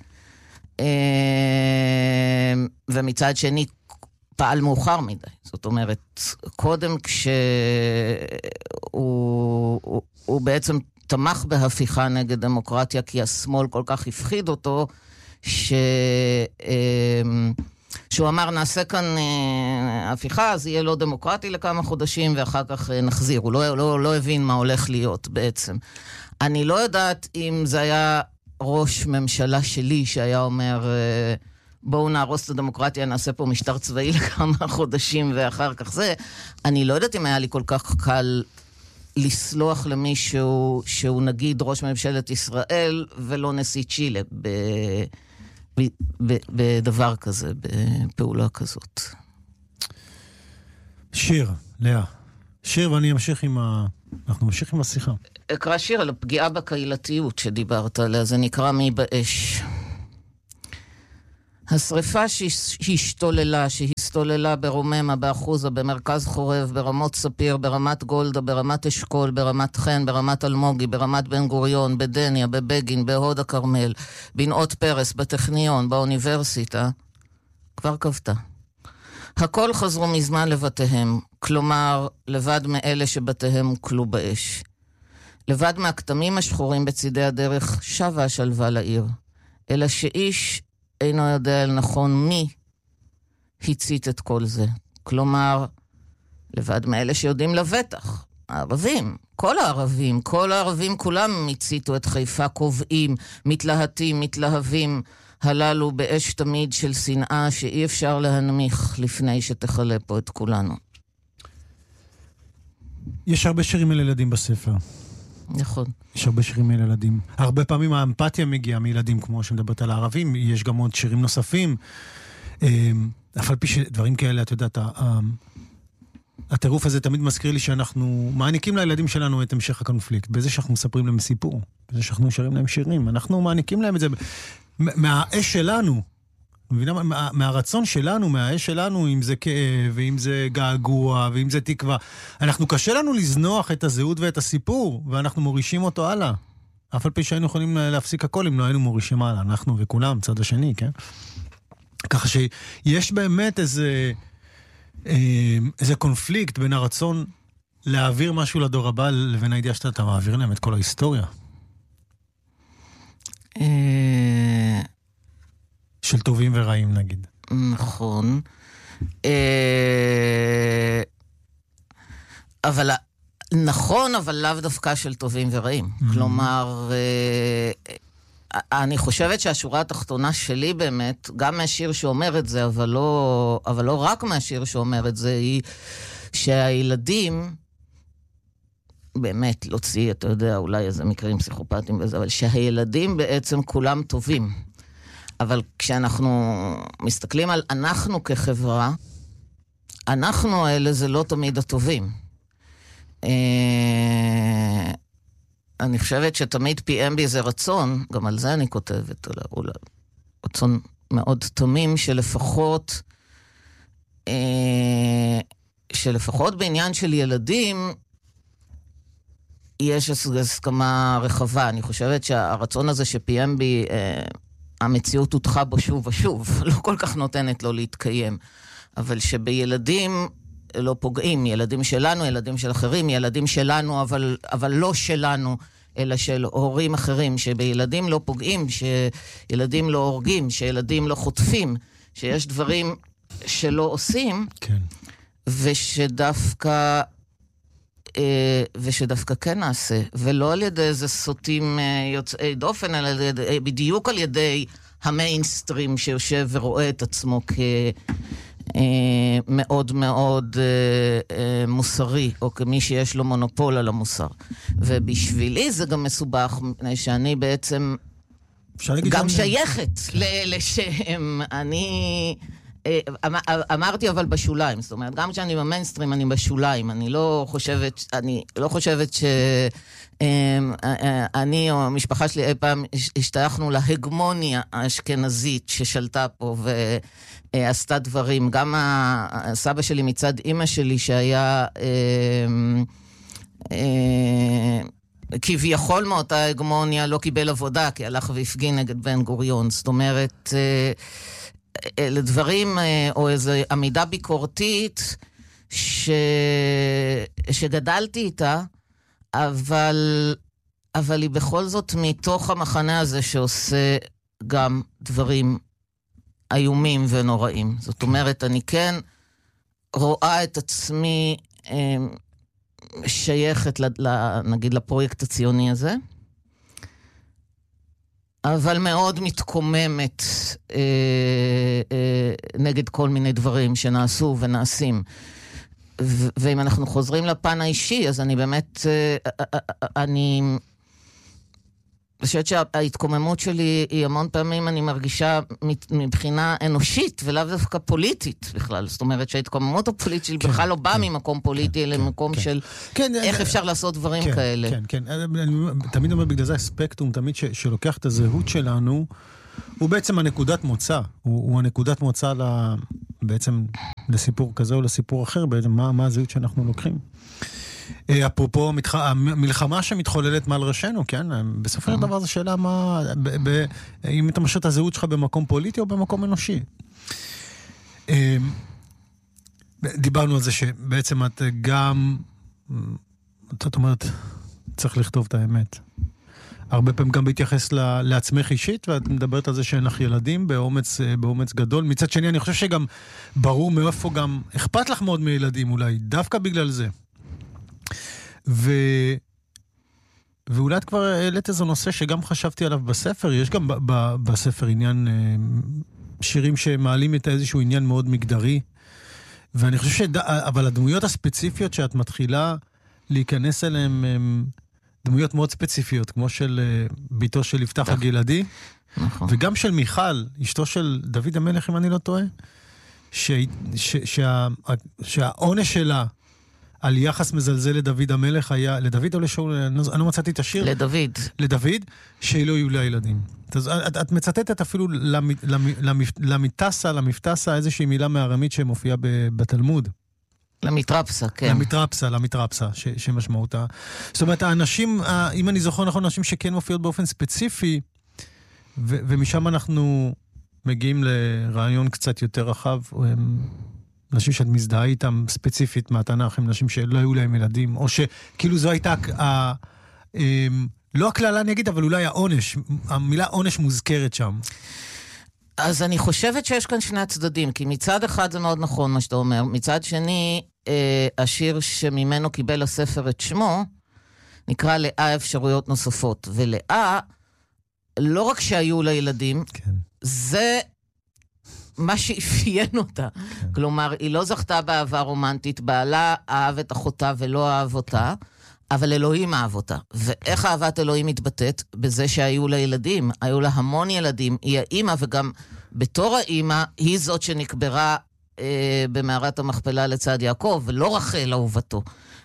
Speaker 2: ומצד שני פעל מאוחר מדי. זאת אומרת, קודם כשהוא בעצם תמך בהפיכה נגד דמוקרטיה, כי השמאל כל כך הפחיד אותו, שהוא אמר, נעשה כאן הפיכה, אז יהיה לא דמוקרטי לכמה חודשים, ואחר כך נחזיר. הוא לא הבין מה הולך להיות בעצם. אני לא יודעת אם זה היה ראש ממשלה שלי, שהיה אומר, בואו נהרוס את הדמוקרטיה, נעשה פה משטר צבאי לכמה חודשים, ואחר כך זה. אני לא יודעת אם היה לי כל כך קל לסלוח למישהו שהוא נגיד ראש ממשלת ישראל, ולא נשיא צ'ילה, בדבר כזה, בפעולה כזאת.
Speaker 1: שיר, לאה. שיר, ואני אמשיך אנחנו ממשיך עם השיחה.
Speaker 2: אקרא שיר על הפגיעה בקהילתיות שדיברת עליה, זה נקרא מי באש. השריפה שהשתוללה ברוממה, באחוזה, במרכז חורב, ברמות ספיר, ברמת גולדה, ברמת אשכול, ברמת חן, ברמת אלמוגי, ברמת בן גוריון, בדניה, בבגין, בהוד הכרמל, בנאות פרס, בטכניון, באוניברסיטה, כבר כבתה. הכל חזרו מזמן לבתיהם, כלומר, לבד מאלה שבתיהם הוקלו באש. לבד מהכתמים השחורים בצידי הדרך שבה השלווה לעיר, אלא שאיש אינו יודע אל נכון מי הצית את כל זה. כלומר, לבד מאלה שיודעים לבטח, הערבים, כל הערבים כולם הציתו את חיפה, קובעים, מתלהבים, הללו באש תמיד של שנאה שאי אפשר להנמיך לפני שתחלה פה את כולנו.
Speaker 1: יש הרבה שירים על ילדים בספר.
Speaker 2: נכון.
Speaker 1: יש הרבה שירים על ילדים. הרבה פעמים האמפתיה מגיעה מילדים, כמו שמדברת על הערבים, יש גם עוד שירים נוספים. אף על פי שדברים כאלה, את יודעת, הטירוף הזה תמיד מזכיר לי שאנחנו מעניקים לילדים שלנו את המשך הקונפליקט, בזה שאנחנו מספרים להם סיפור, בזה שאנחנו שרים להם שירים, אנחנו מעניקים להם את זה מהאש שלנו, מהרצון שלנו, מהאש שלנו, אם זה כאב, ואם זה געגוע, ואם זה תקווה. אנחנו קשה לנו לזנוח את הזהות ואת הסיפור, ואנחנו מורישים אותו הלאה. אף על פי שהיינו יכולים להפסיק הכל אם לא היינו מורישים הלאה, אנחנו וכולם, צד השני, כן? ככה שיש באמת איזה קונפליקט בין הרצון להעביר משהו לדור הבא, לבין הידיעה שאתה מעביר להם את כל ההיסטוריה. של טובים ורעים, נגיד.
Speaker 2: נכון. אבל נכון, אבל לאו דווקא של טובים ורעים. כלומר, אני חושבת שהשורה התחתונה שלי באמת, גם מהשיר שאומר את זה, אבל לא רק מהשיר שאומר את זה, היא שהילדים, באמת, להוציא, אתה יודע, אולי איזה מקרים פסיכופטיים וזה, אבל שהילדים בעצם כולם טובים. אבל כשאנחנו מסתכלים על אנחנו כחברה, אנחנו האלה זה לא תמיד הטובים. אני חושבת שתמיד PM בי זה רצון, גם על זה אני כותבת, אולי, רצון מאוד תמים שלפחות בעניין של ילדים, יש הסכמה רחבה. אני חושבת שהרצון הזה שפיים בי, המציאות הותחה בו שוב ושוב, לא כל כך נותנת לו להתקיים. אבל שבילדים לא פוגעים, ילדים שלנו, ילדים של אחרים, ילדים שלנו, אבל לא שלנו, אלא של הורים אחרים, שבילדים לא פוגעים, שילדים לא הורגים, שילדים לא חוטפים, שיש דברים שלא עושים,
Speaker 1: כן.
Speaker 2: ושדווקא כן נעשה, ולא על ידי איזה סוטים יוצאי דופן, אלא בדיוק על ידי המיינסטרים שיושב ורואה את עצמו מאוד מאוד מוסרי, או כמי שיש לו מונופול על המוסר. ובשבילי זה גם מסובך, מפני שאני בעצם גם שייכת לשם. אני אמרתי אבל בשוליים, זאת אומרת, גם כשאני במיינסטרים אני בשוליים, אני לא חושבת שאני או המשפחה שלי אי פעם השתייכנו להגמוניה האשכנזית ששלטה פה ועשתה דברים. גם הסבא שלי מצד אמא שלי שהיה כביכול מאותה הגמוניה לא קיבל עבודה כי הלך והפגין נגד בן גוריון. זאת אומרת, לדברים או איזו עמידה ביקורתית שגדלתי איתה, אבל היא בכל זאת מתוך המחנה הזה שעושה גם דברים איומים ונוראים. זאת אומרת, אני כן רואה את עצמי שייכת, נגיד, לפרויקט הציוני הזה, אבל מאוד מתקוממת נגד כל מיני דברים שנעשו ונעשים. ואם אנחנו חוזרים לפן האישי, אז אני באמת, אני חושבת שההתקוממות שלי היא המון פעמים, אני מרגישה מבחינה אנושית, ולאו דווקא פוליטית בכלל. זאת אומרת שההתקוממות הפוליטית שלי בכלל לא באה ממקום פוליטי, אלא ממקום של איך אפשר לעשות דברים כאלה.
Speaker 1: כן, כן. אני תמיד אומר, בגלל זה הספקטרום, תמיד שלוקח את הזהות שלנו, הוא בעצם הנקודת מוצא. הוא הנקודת מוצא בעצם לסיפור כזה או לסיפור אחר, בעצם מה הזהות שאנחנו לוקחים. אפרופו המלחמה שמתחוללת מעל ראשנו, כן? בסופו של דבר זו שאלה אם אתה משאיר את הזהות שלך במקום פוליטי או במקום אנושי. דיברנו על זה שבעצם את גם, זאת אומרת, צריך לכתוב את האמת. הרבה פעמים גם בהתייחס לעצמך אישית, ואת מדברת על זה שאין לך ילדים באומץ גדול. מצד שני, אני חושב שגם ברור מאיפה גם אכפת לך מאוד מילדים אולי, דווקא בגלל זה. ואולי את כבר העלית איזה נושא שגם חשבתי עליו בספר. יש גם בספר עניין, שירים שמעלים את איזשהו עניין מאוד מגדרי, ואני חושב אבל הדמויות הספציפיות שאת מתחילה להיכנס אליהן, הן דמויות מאוד ספציפיות, כמו של ביתו של יפתח הגלעדי, וגם של מיכל, אשתו של דוד המלך, אם אני לא טועה, שהעונש שלה על יחס מזלזל לדוד המלך היה, לדוד או לשאול, אני לא מצאתי את השיר. לדוד, שלא יהיו לה ילדים. אז את מצטטת אפילו למפתסה, איזושהי מילה מארמית שמופיעה בתלמוד.
Speaker 2: למטרפסה, כן.
Speaker 1: למטרפסה, שמשמעותה. זאת אומרת, האנשים, אם אני זוכר נכון, אנשים שכן מופיעות באופן ספציפי, ומשם אנחנו מגיעים לרעיון קצת יותר רחב, נשים שאת מזדהה איתם ספציפית מהתנ"ך, הם נשים שלא היו להם ילדים, או שכאילו זו הייתה, לא הכללה אני אגיד, אבל אולי העונש, המילה עונש מוזכרת שם.
Speaker 2: אז אני חושבת שיש כאן שני הצדדים, כי מצד אחד זה מאוד נכון מה שאתה אומר, מצד שני, השיר שממנו קיבל הספר את שמו, נקרא לאה אפשרויות נוספות, ולאה, לא רק שהיו לה ילדים, כן. זה מה שאפיין אותה. כן. כלומר, היא לא זכתה באהבה רומנטית, בעלה אהב את אחותה ולא אהב אותה, אבל אלוהים אהב אותה. ואיך אהבת אלוהים מתבטאת? בזה שהיו לה ילדים. היו לה המון ילדים. היא האמא, וגם בתור האמא, היא זאת שנקברה במערת המכפלה לצד יעקב, ולא רחל אהובתו.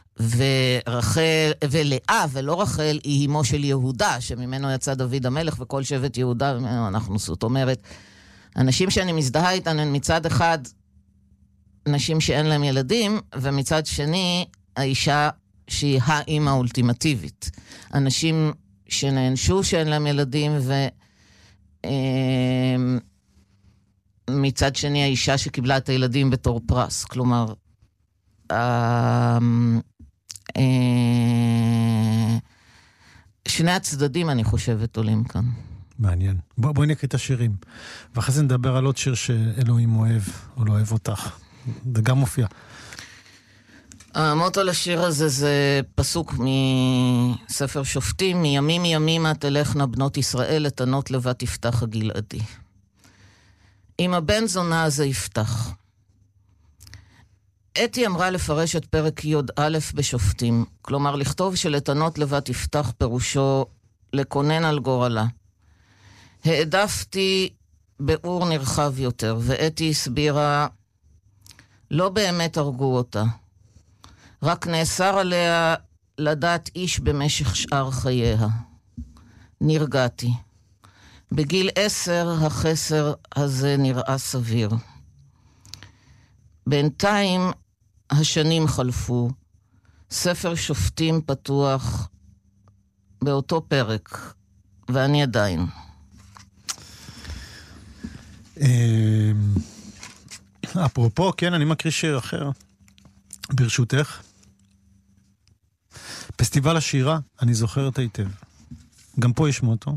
Speaker 2: ולאה, ולא רחל, היא אמו של יהודה, שממנו יצא דוד המלך, וכל שבט יהודה, ממנו אנחנו. זאת אומרת, אנשים שאני מזדהה איתן, הן מצד אחד, נשים שאין להם ילדים, ומצד שני, האישה שהיא האמא האולטימטיבית. אנשים שנענשו שאין להם ילדים, מצד שני האישה שקיבלה את הילדים בתור פרס. כלומר, שני הצדדים, אני חושבת, עולים כאן.
Speaker 1: מעניין. בואי נקריא את השירים. ואחרי זה נדבר על עוד שיר שאלוהים אוהב, או לא אוהב אותך. זה גם מופיע.
Speaker 2: המוטו לשיר הזה זה פסוק מספר שופטים, מימים ימימה תלכנה בנות ישראל, לתנות לבת יפתח הגלעדי. אם הבן זונה הזה יפתח. אתי אמרה לפרש את פרק י"א בשופטים, כלומר לכתוב שלתנות לבת יפתח פירושו לקונן על גורלה. העדפתי באור נרחב יותר, ואתי הסבירה, לא באמת הרגו אותה. רק נאסר עליה לדעת איש במשך שאר חייה. נרגעתי. בגיל 10 החסר הזה נראה סביר. בינתיים השנים חלפו. ספר שופטים פתוח באותו פרק, ואני עדיין.
Speaker 1: אפרופו, כן, אני מקריא שיר אחר. ברשותך. פסטיבל השירה, אני זוכרת היטב. גם פה יש מוטו.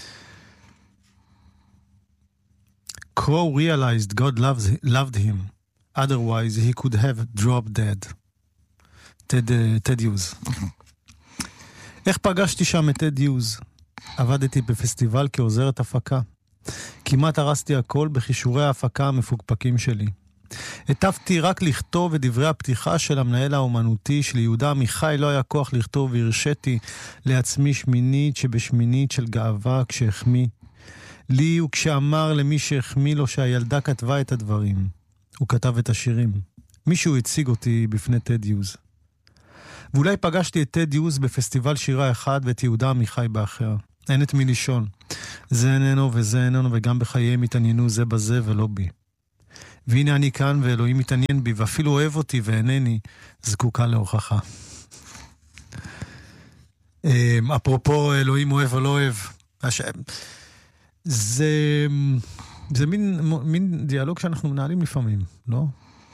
Speaker 1: Crow realized God loved him. Otherwise, he could have dropped dead. טד יוז. איך פגשתי שם את טד יוז? עבדתי בפסטיבל כעוזרת הפקה. כמעט הרסתי הכל בחישורי ההפקה המפוקפקים שלי. הטפתי רק לכתוב את דברי הפתיחה של המנהל האומנותי של יהודה עמיחי, לא היה כוח לכתוב, והרשיתי לעצמי שמינית שבשמינית של גאווה כשהחמיא. לי וכשאמר למי שהחמיא לו שהילדה כתבה את הדברים. הוא כתב את השירים. מישהו הציג אותי בפני טד יוז. ואולי פגשתי את טד יוז בפסטיבל שירה אחד ואת יהודה עמיחי באחר. אין את מי לישון. זה איננו וזה איננו, וגם בחייהם התעניינו זה בזה ולא בי. והנה אני כאן ואלוהים מתעניין בי, ואפילו אוהב אותי ואינני זקוקה להוכחה. אפרופו אלוהים אוהב או לא אוהב, זה מין דיאלוג שאנחנו מנהלים לפעמים, לא?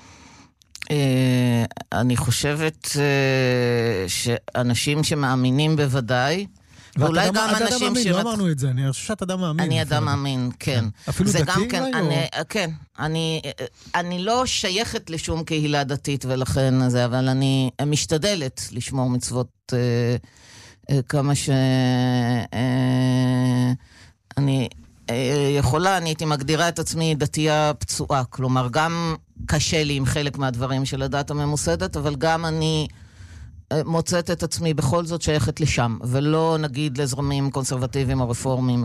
Speaker 2: אני חושבת שאנשים שמאמינים בוודאי, ואולי גם אנשים
Speaker 1: לא אמרנו את זה, אני חושב שאת אדם מאמין.
Speaker 2: אני אדם מאמין, כן.
Speaker 1: אפילו דתי?
Speaker 2: כן, אני לא שייכת לשום קהילה דתית ולכן זה, אבל אני משתדלת לשמור מצוות כמה שאני יכולה, אני הייתי מגדירה את עצמי דתייה פצועה, כלומר גם קשה לי עם חלק מהדברים של הדת הממוסדת, אבל גם אני מוצאת את עצמי בכל זאת שייכת לשם, ולא נגיד לזרמים קונסרבטיביים או רפורמיים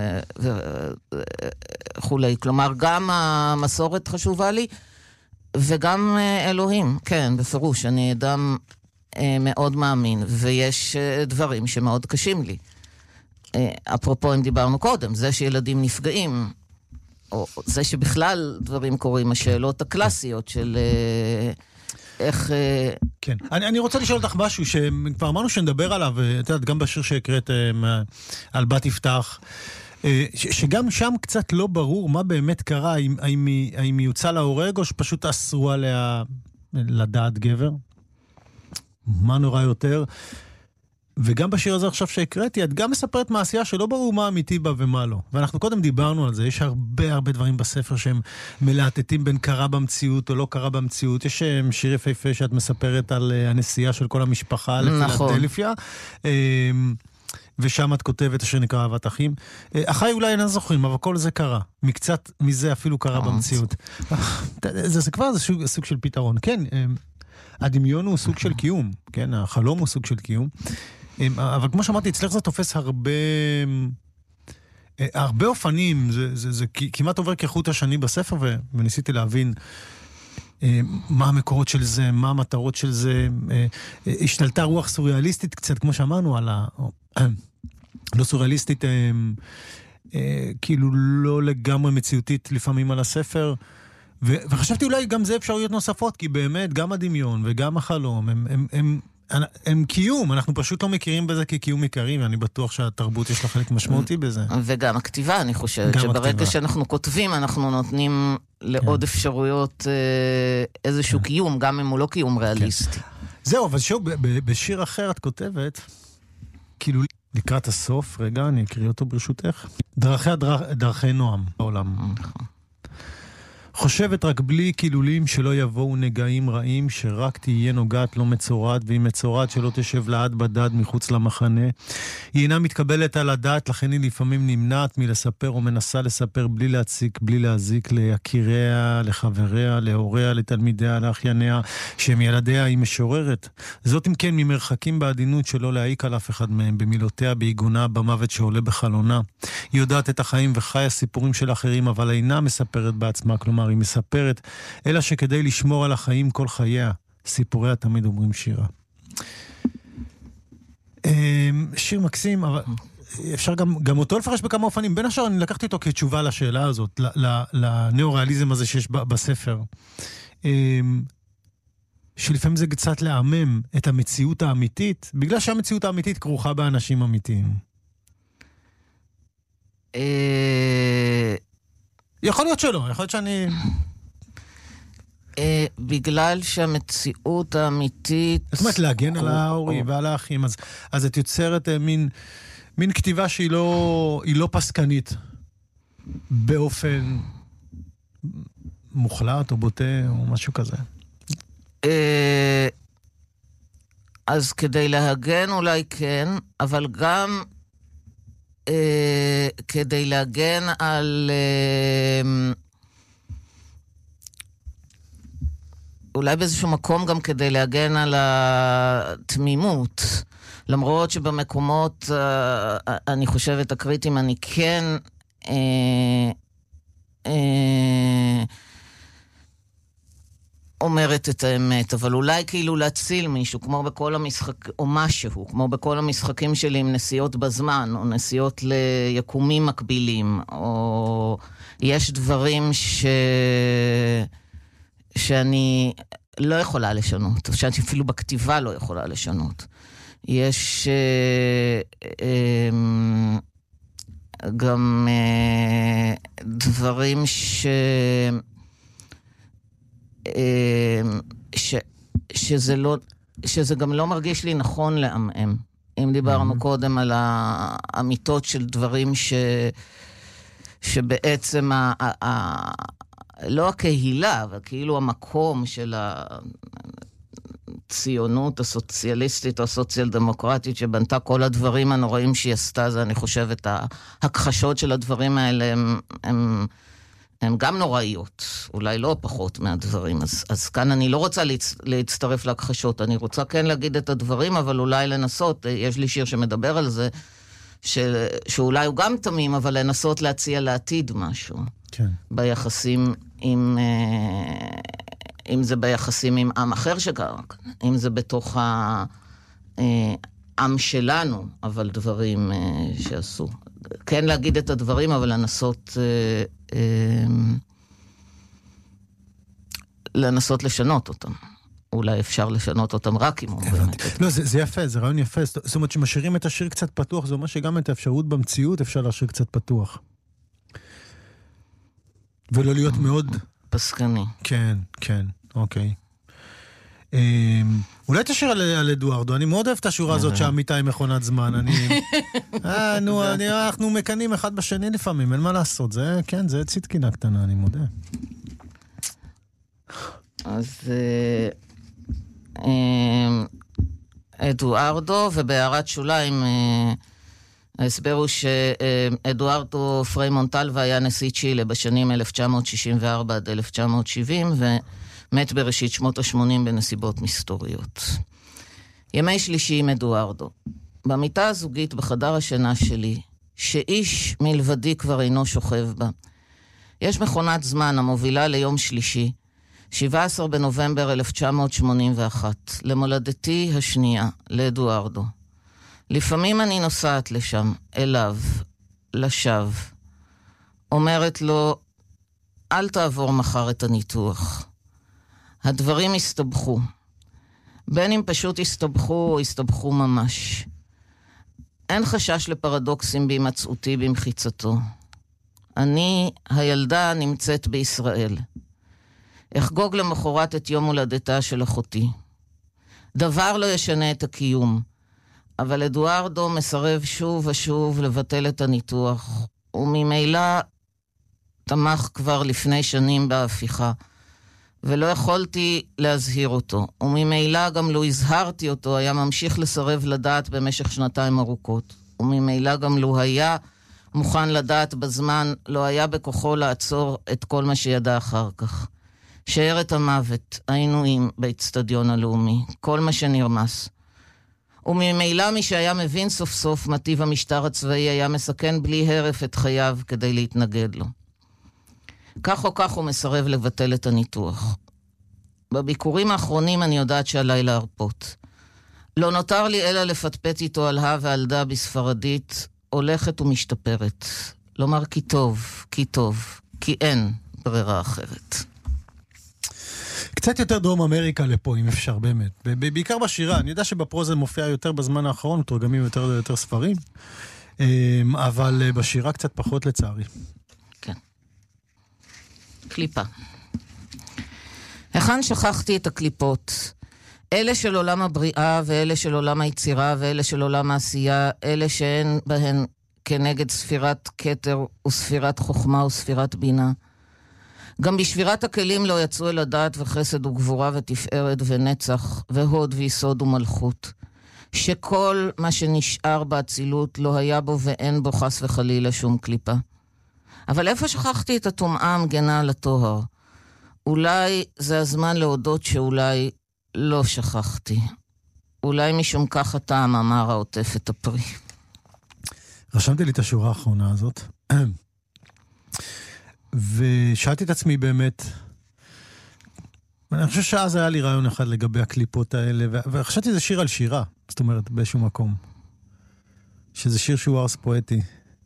Speaker 2: וכולי. כלומר, גם המסורת חשובה לי, וגם אלוהים, כן, בפירוש, אני אדם מאוד מאמין, ויש דברים שמאוד קשים לי. אפרופו, אם דיברנו קודם, זה שילדים נפגעים, או זה שבכלל דברים קורים, השאלות הקלאסיות של איך...
Speaker 1: כן. אני רוצה לשאול אותך משהו שכבר אמרנו שנדבר עליו, את יודעת, גם בשיר שהקראת על בת יפתח, שגם שם קצת לא ברור מה באמת קרה, האם היא יוצא להורג או שפשוט אסרו עליה לדעת גבר. מה נורא יותר? וגם בשיר הזה עכשיו שהקראתי, את גם מספרת מעשייה שלא ברור מה אמיתי בה ומה לא. ואנחנו קודם דיברנו על זה, יש הרבה דברים בספר שהם מלהטטים בין קרה במציאות או לא קרה במציאות. יש שיר יפהפה שאת מספרת על הנסיעה של כל המשפחה לפילדלפיה, ושם את כותבת אשר נקרא אהבת אחים. אחי אולי אינם זוכרים, אבל כל זה קרה. מקצת מזה אפילו קרה במציאות. זה כבר סוג של פתרון. כן, הדמיון הוא סוג של קיום, כן? החלום הוא סוג של קיום. אבל כמו שאמרתי, אצלך זה תופס הרבה אופנים, זה כמעט עובר כחוט השני בספר, וניסיתי להבין מה המקורות של זה, מה המטרות של זה. השתלטה רוח סוריאליסטית קצת, כמו שאמרנו, לא סוריאליסטית, כאילו לא לגמרי מציאותית לפעמים על הספר, וחשבתי אולי גם זה אפשרויות נוספות, כי באמת גם הדמיון וגם החלום, הם הם קיום, אנחנו פשוט לא מכירים בזה כקיום עיקרי, ואני בטוח שהתרבות יש לה חלק משמעותי בזה.
Speaker 2: וגם הכתיבה, אני חושבת, שברגע שאנחנו כותבים, אנחנו נותנים לעוד אפשרויות איזשהו קיום, גם אם הוא לא קיום ריאליסטי.
Speaker 1: זהו, אבל שוב, בשיר אחר את כותבת, כאילו לקראת הסוף, רגע, אני אקריא אותו ברשותך. דרכי נועם בעולם. חושבת רק בלי כילולים שלא יבואו נגעים רעים, שרק תהיה נוגעת לא מצורד, והיא מצורד שלא תשב לעד בדד מחוץ למחנה. היא אינה מתקבלת על הדעת, לכן היא לפעמים נמנעת מלספר או מנסה לספר בלי להציק, בלי להזיק ליקיריה, לחבריה, להוריה, לתלמידיה, לאחייניה, שהם ילדיה היא משוררת. זאת אם כן ממרחקים בעדינות שלא להעיק על אף אחד מהם, במילותיה, בעיגונה, במוות שעולה בחלונה. היא יודעת את החיים וחיה סיפורים של אחרים, אבל אינה מספרת בעצמה, כלומר היא מספרת, אלא שכדי לשמור על החיים כל חייה, סיפוריה תמיד אומרים שירה. שיר מקסים, אבל אפשר גם אותו לפרש בכמה אופנים. בין השאר אני לקחתי אותו כתשובה לשאלה הזאת, לניאו-ריאליזם הזה שיש בספר. שלפעמים זה קצת לעמם את המציאות האמיתית, בגלל שהמציאות האמיתית כרוכה באנשים אמיתיים. יכול להיות שלא, יכול להיות שאני...
Speaker 2: בגלל שהמציאות האמיתית...
Speaker 1: זאת אומרת, להגן על ההורים ועל האחים, אז את יוצרת מין כתיבה שהיא לא פסקנית, באופן מוחלט או בוטה או משהו כזה.
Speaker 2: אז כדי להגן אולי כן, אבל גם... כדי להגן על אולי באיזשהו מקום גם כדי להגן על התמימות, למרות שבמקומות אני חושבת הקריטיים אני כן אומרת את האמת, אבל אולי כאילו להציל מישהו, כמו בכל המשחק, או משהו, כמו בכל המשחקים שלי עם נסיעות בזמן, או נסיעות ליקומים מקבילים, או יש דברים שאני לא יכולה לשנות, או שאני אפילו בכתיבה לא יכולה לשנות. יש גם דברים שזה גם לא מרגיש לי נכון לעמם. אם דיברנו קודם על האמיתות של דברים שבעצם לא הקהילה, אבל כאילו המקום של הציונות הסוציאליסטית או הסוציאל דמוקרטית שבנתה כל הדברים הנוראים שהיא עשתה, זה אני חושבת ההכחשות של הדברים האלה הן גם נוראיות, אולי לא פחות מהדברים. אז כאן אני לא רוצה להצטרף להכחשות, אני רוצה כן להגיד את הדברים, אבל אולי לנסות, יש לי שיר שמדבר על זה, שאולי הוא גם תמים, אבל לנסות להציע לעתיד משהו.
Speaker 1: כן.
Speaker 2: ביחסים עם... אם זה ביחסים עם עם אחר שגר, אם זה בתוך העם שלנו, אבל דברים שעשו. כן להגיד את הדברים, אבל לנסות לשנות אותם. אולי אפשר לשנות אותם רק אם הוא באמת.
Speaker 1: לא, זה יפה, זה רעיון יפה. זאת אומרת, שמשאירים את השיר קצת פתוח, זה אומר שגם את האפשרות במציאות אפשר להשאיר קצת פתוח. ולא להיות מאוד...
Speaker 2: פסקני.
Speaker 1: כן, כן, אוקיי. אולי תשאיר על אדוארדו, אני מאוד אוהב את השורה הזאת שהמיטה היא מכונת זמן, אנחנו מקנים אחד בשני לפעמים, אין מה לעשות, זה, כן, זה צדקינה קטנה, אני מודה.
Speaker 2: אז אדוארדו, ובהערת שוליים, ההסבר הוא שאדוארדו פריי מונטלווה היה נשיא צ'ילה בשנים 1964 עד 1970, מת בראשית שנות ה-80 בנסיבות מסתוריות. ימי שלישי עם אדוארדו. במיטה הזוגית בחדר השינה שלי, שאיש מלבדי כבר אינו שוכב בה, יש מכונת זמן המובילה ליום שלישי, 17 בנובמבר 1981, למולדתי השנייה, לאדוארדו. לפעמים אני נוסעת לשם, אליו, לשווא. אומרת לו, אל תעבור מחר את הניתוח. הדברים הסתבכו. בין אם פשוט הסתבכו או הסתבכו ממש. אין חשש לפרדוקסים בהימצאותי במחיצתו. אני, הילדה, נמצאת בישראל. אחגוג למחרת את יום הולדתה של אחותי. דבר לא ישנה את הקיום, אבל אדוארדו מסרב שוב ושוב לבטל את הניתוח, וממילא תמך כבר לפני שנים בהפיכה, ולא יכולתי להזהיר אותו, וממילא גם לא הזהרתי אותו, היה ממשיך לסרב לדעת במשך 2 ארוכות, וממילא גם לא היה מוכן לדעת בזמן, לא היה בכוחו לעצור את כל מה שידע אחר כך. שיירת המוות, העינויים באצטדיון הלאומי, כל מה שנרמס. וממילא מי שהיה מבין סוף סוף מטיב המשטר הצבאי היה מסכן בלי הרף את חייו כדי להתנגד לו. כך או כך הוא מסרב לבטל את הניתוח. בביקורים האחרונים אני יודעת שעליי להרפות. לא נותר לי אלא לפטפט איתו על ה' ועל דה בספרדית, הולכת ומשתפרת. לומר כי טוב, כי אין ברירה אחרת.
Speaker 1: קצת יותר דרום אמריקה לפה, אם אפשר באמת. בעיקר בשירה. אני יודע שבפרוזה מופיע יותר בזמן האחרון, מתורגמים יותר ספרים, אבל בשירה קצת פחות לצערי.
Speaker 2: כן. קליפה. היכן שכחתי את הקליפות? אלה של עולם הבריאה, ואלה של עולם היצירה, ואלה של עולם העשייה, אלה שאין בהן כנגד ספירת כתר וספירת חוכמה וספירת בינה. גם בשבירת הכלים לא יצאו אל הדעת וחסד וגבורה ותפארת ונצח והוד ויסוד ומלכות. שכל מה שנשאר באצילות לא היה בו ואין בו חס וחלילה שום קליפה. אבל איפה שכחתי את הטומאה המגנה על הטוהר? אולי זה הזמן להודות שאולי לא שכחתי. אולי משום כך הטעם אמר העוטף את הפרי.
Speaker 1: רשמתי לי את השורה האחרונה הזאת. ושאלתי את עצמי באמת, אני חושב שאז היה לי רעיון אחד לגבי הקליפות האלה, וחשבתי זה שיר על שירה, זאת אומרת, באיזשהו מקום. שזה שיר שהוא ארס פואטי.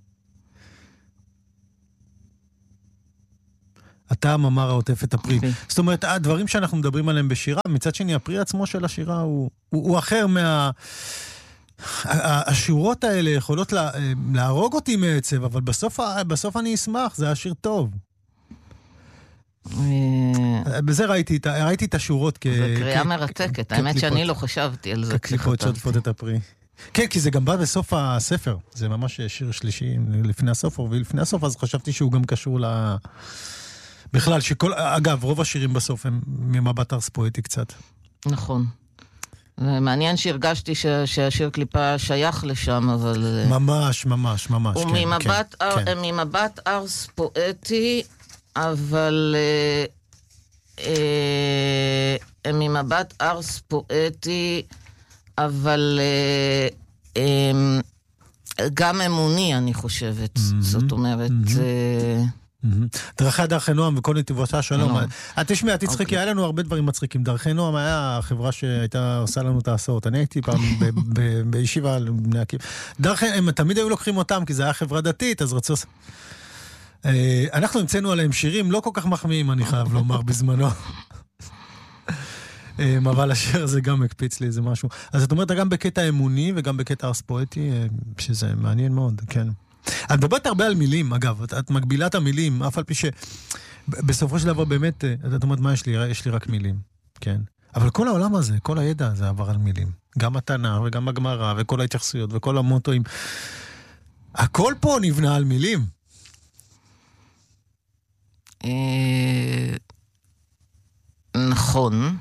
Speaker 1: הטעם אמר העוטף את הפרי. זאת אומרת, הדברים שאנחנו מדברים עליהם בשירה, מצד שני, הפרי עצמו של השירה הוא אחר השורות האלה יכולות להרוג אותי מעצב, אבל בסוף אני אשמח, זה השיר טוב. בזה ראיתי את השורות
Speaker 2: זה קריאה מרתקת, האמת שאני לא חשבתי על זה.
Speaker 1: כקליפות שעוטפות את הפרי. כן, כי זה גם בא בסוף הספר, זה ממש שיר שלישי לפני הסוף, ולפני הסוף אז חשבתי שהוא גם קשור בכלל, אגב, רוב השירים בסוף הם ממבט ארס פואטי קצת.
Speaker 2: נכון. מעניין שהרגשתי שהשיר קליפה שייך לשם, אבל...
Speaker 1: ממש,
Speaker 2: וממבט ארס פואטי, אבל... ממבט ארס פואטי, אבל... גם אמוני, אני חושבת. זאת אומרת...
Speaker 1: דרכי דרכי נועם וכל נתיבותה שלום. תשמע, תצחקי, היה לנו הרבה דברים מצחיקים. דרכי נועם היה החברה שהייתה עושה לנו את ההסעות. אני הייתי פעם בישיבה לבני עקיבא. הם תמיד היו לוקחים אותם, כי זה היה חברה דתית, אז רצו... אנחנו המצאנו עליהם שירים לא כל כך מחמיאים, אני חייב לומר, בזמנו. אבל השיר הזה גם הקפיץ לי איזה משהו. אז את אומרת, גם בקטע אמוני וגם בקטע ארס פואטי, שזה מעניין מאוד, כן. את מדברת הרבה על מילים, אגב, את מגבילה את המילים, אף על פי שבסופו של דבר באמת, את אומרת, מה יש לי? יש לי רק מילים, כן. אבל כל העולם הזה, כל הידע הזה עבר על מילים. גם התנ"ך וגם הגמרא וכל ההתייחסויות וכל המוטואים. הכל פה נבנה על מילים.
Speaker 2: נכון.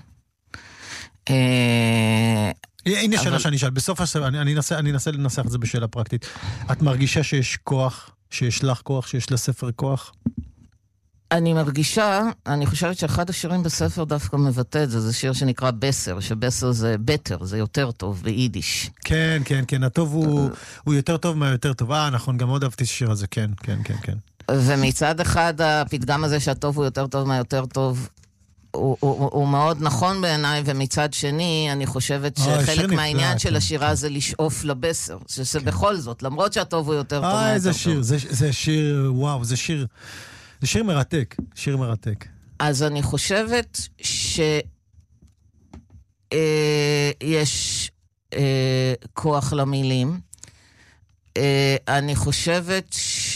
Speaker 1: הנה שאלה שאני אשאל, בסוף אני אנסה לנסח את זה בשאלה פרקטית. את מרגישה שיש כוח, שיש לך כוח, שיש לספר כוח?
Speaker 2: אני מרגישה, אני חושבת שאחד השירים בספר דווקא מבטא את זה, זה שיר שנקרא בסר, שבסר זה בטר, זה יותר טוב ביידיש.
Speaker 1: כן, כן, כן, הטוב הוא יותר טוב מהיותר טוב. נכון, גם עוד אהבתי שיר הזה, כן, כן, כן, כן.
Speaker 2: ומצד אחד הפתגם הזה שהטוב הוא יותר טוב מהיותר טוב, הוא מאוד נכון בעיניי, ומצד שני אני חושבת שחלק מהעניין של השירה זה לשאוף לבסר, שזה בכל זאת, למרות שהטוב הוא יותר טוב מהיותר
Speaker 1: טוב. זה שיר, וואו, זה שיר מרתק, שיר מרתק.
Speaker 2: אז אני חושבת יש כוח למילים. אני חושבת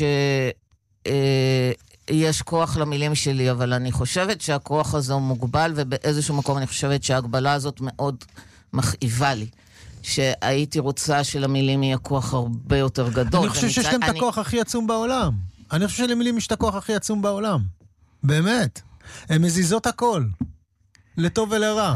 Speaker 2: שיש כוח למילים שלי, אבל אני חושבת שהכוח הזה הוא מוגבל, ובאיזשהו מקום אני חושבת שההגבלה הזאת מאוד מכאיבה לי. שהייתי רוצה שלמילים יהיה כוח הרבה יותר גדול.
Speaker 1: אני חושב שיש להם את הכוח הכי עצום בעולם. אני חושב שלמילים יש את הכוח הכי עצום בעולם. באמת. הן מזיזות הכל. לטוב ולרע.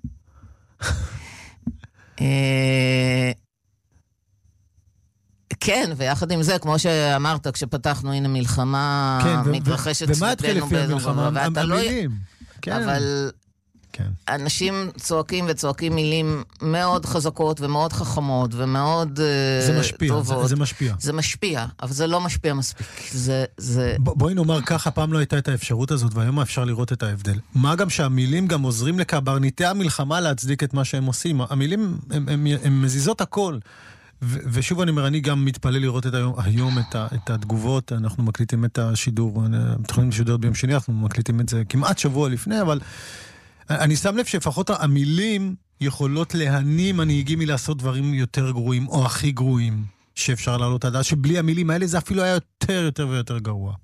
Speaker 2: כן, ויחד עם זה, כמו שאמרת, כשפתחנו, הנה מלחמה מתרחשת
Speaker 1: ומה התחיל לפי המלחמה? המילים.
Speaker 2: אבל אנשים צועקים וצועקים מילים מאוד חזקות ומאוד חכמות ומאוד טובות.
Speaker 1: זה משפיע.
Speaker 2: זה משפיע, אבל זה לא משפיע מספיק.
Speaker 1: בואי נאמר ככה, פעם לא הייתה את האפשרות הזאת, והיום אפשר לראות את ההבדל. מה גם שהמילים גם עוזרים לקברניטי המלחמה להצדיק את מה שהם עושים. המילים, הם מזיזות הכל. ושוב אני אומר, אני גם מתפלל לראות היום את התגובות, אנחנו מקליטים את השידור, מתחילים לשידור ביום שני, אנחנו מקליטים את זה כמעט שבוע לפני, אבל אני שם לב שלפחות המילים יכולות להניע מנהיגים מלעשות דברים יותר גרועים, או הכי גרועים, שאפשר לעלות עד, שבלי המילים האלה זה אפילו היה יותר ויותר גרוע.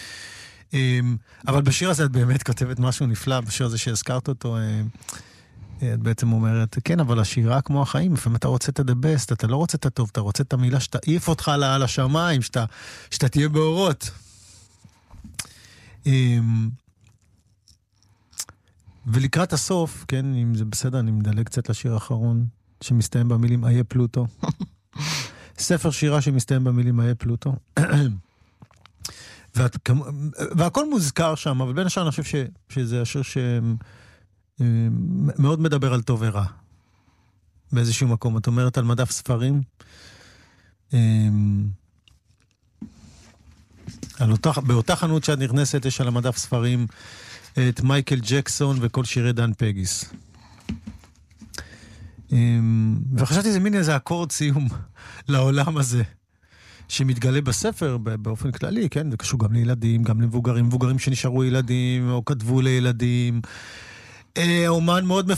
Speaker 1: אבל בשיר הזה את באמת כותבת משהו נפלא, בשיר הזה שהזכרת אותו, את בעצם אומרת, כן, אבל השירה כמו החיים, לפעמים אתה רוצה את the best, אתה לא רוצה את הטוב, אתה רוצה את המילה שתעיף אותך לשמיים, שאתה תהיה באורות. ולקראת הסוף, כן, אם זה בסדר, אני מדלג קצת לשיר האחרון, שמסתיים במילים איה פלוטו. ספר שירה שמסתיים במילים איה פלוטו. והכל מוזכר שם, אבל בין השאר אני חושב שזה השיר מאוד מדבר על טוב ורע. באיזשהו מקום. את אומרת על מדף ספרים. באותה חנות שאת נכנסת יש על המדף ספרים את מייקל ג'קסון וכל שירי דן פגיס. וחשבתי זה מין איזה אקורד סיום לעולם הזה. שמתגלה בספר באופן כללי, כן? זה קשור גם לילדים, גם למבוגרים, מבוגרים שנשארו ילדים או כתבו לילדים. אומן מאוד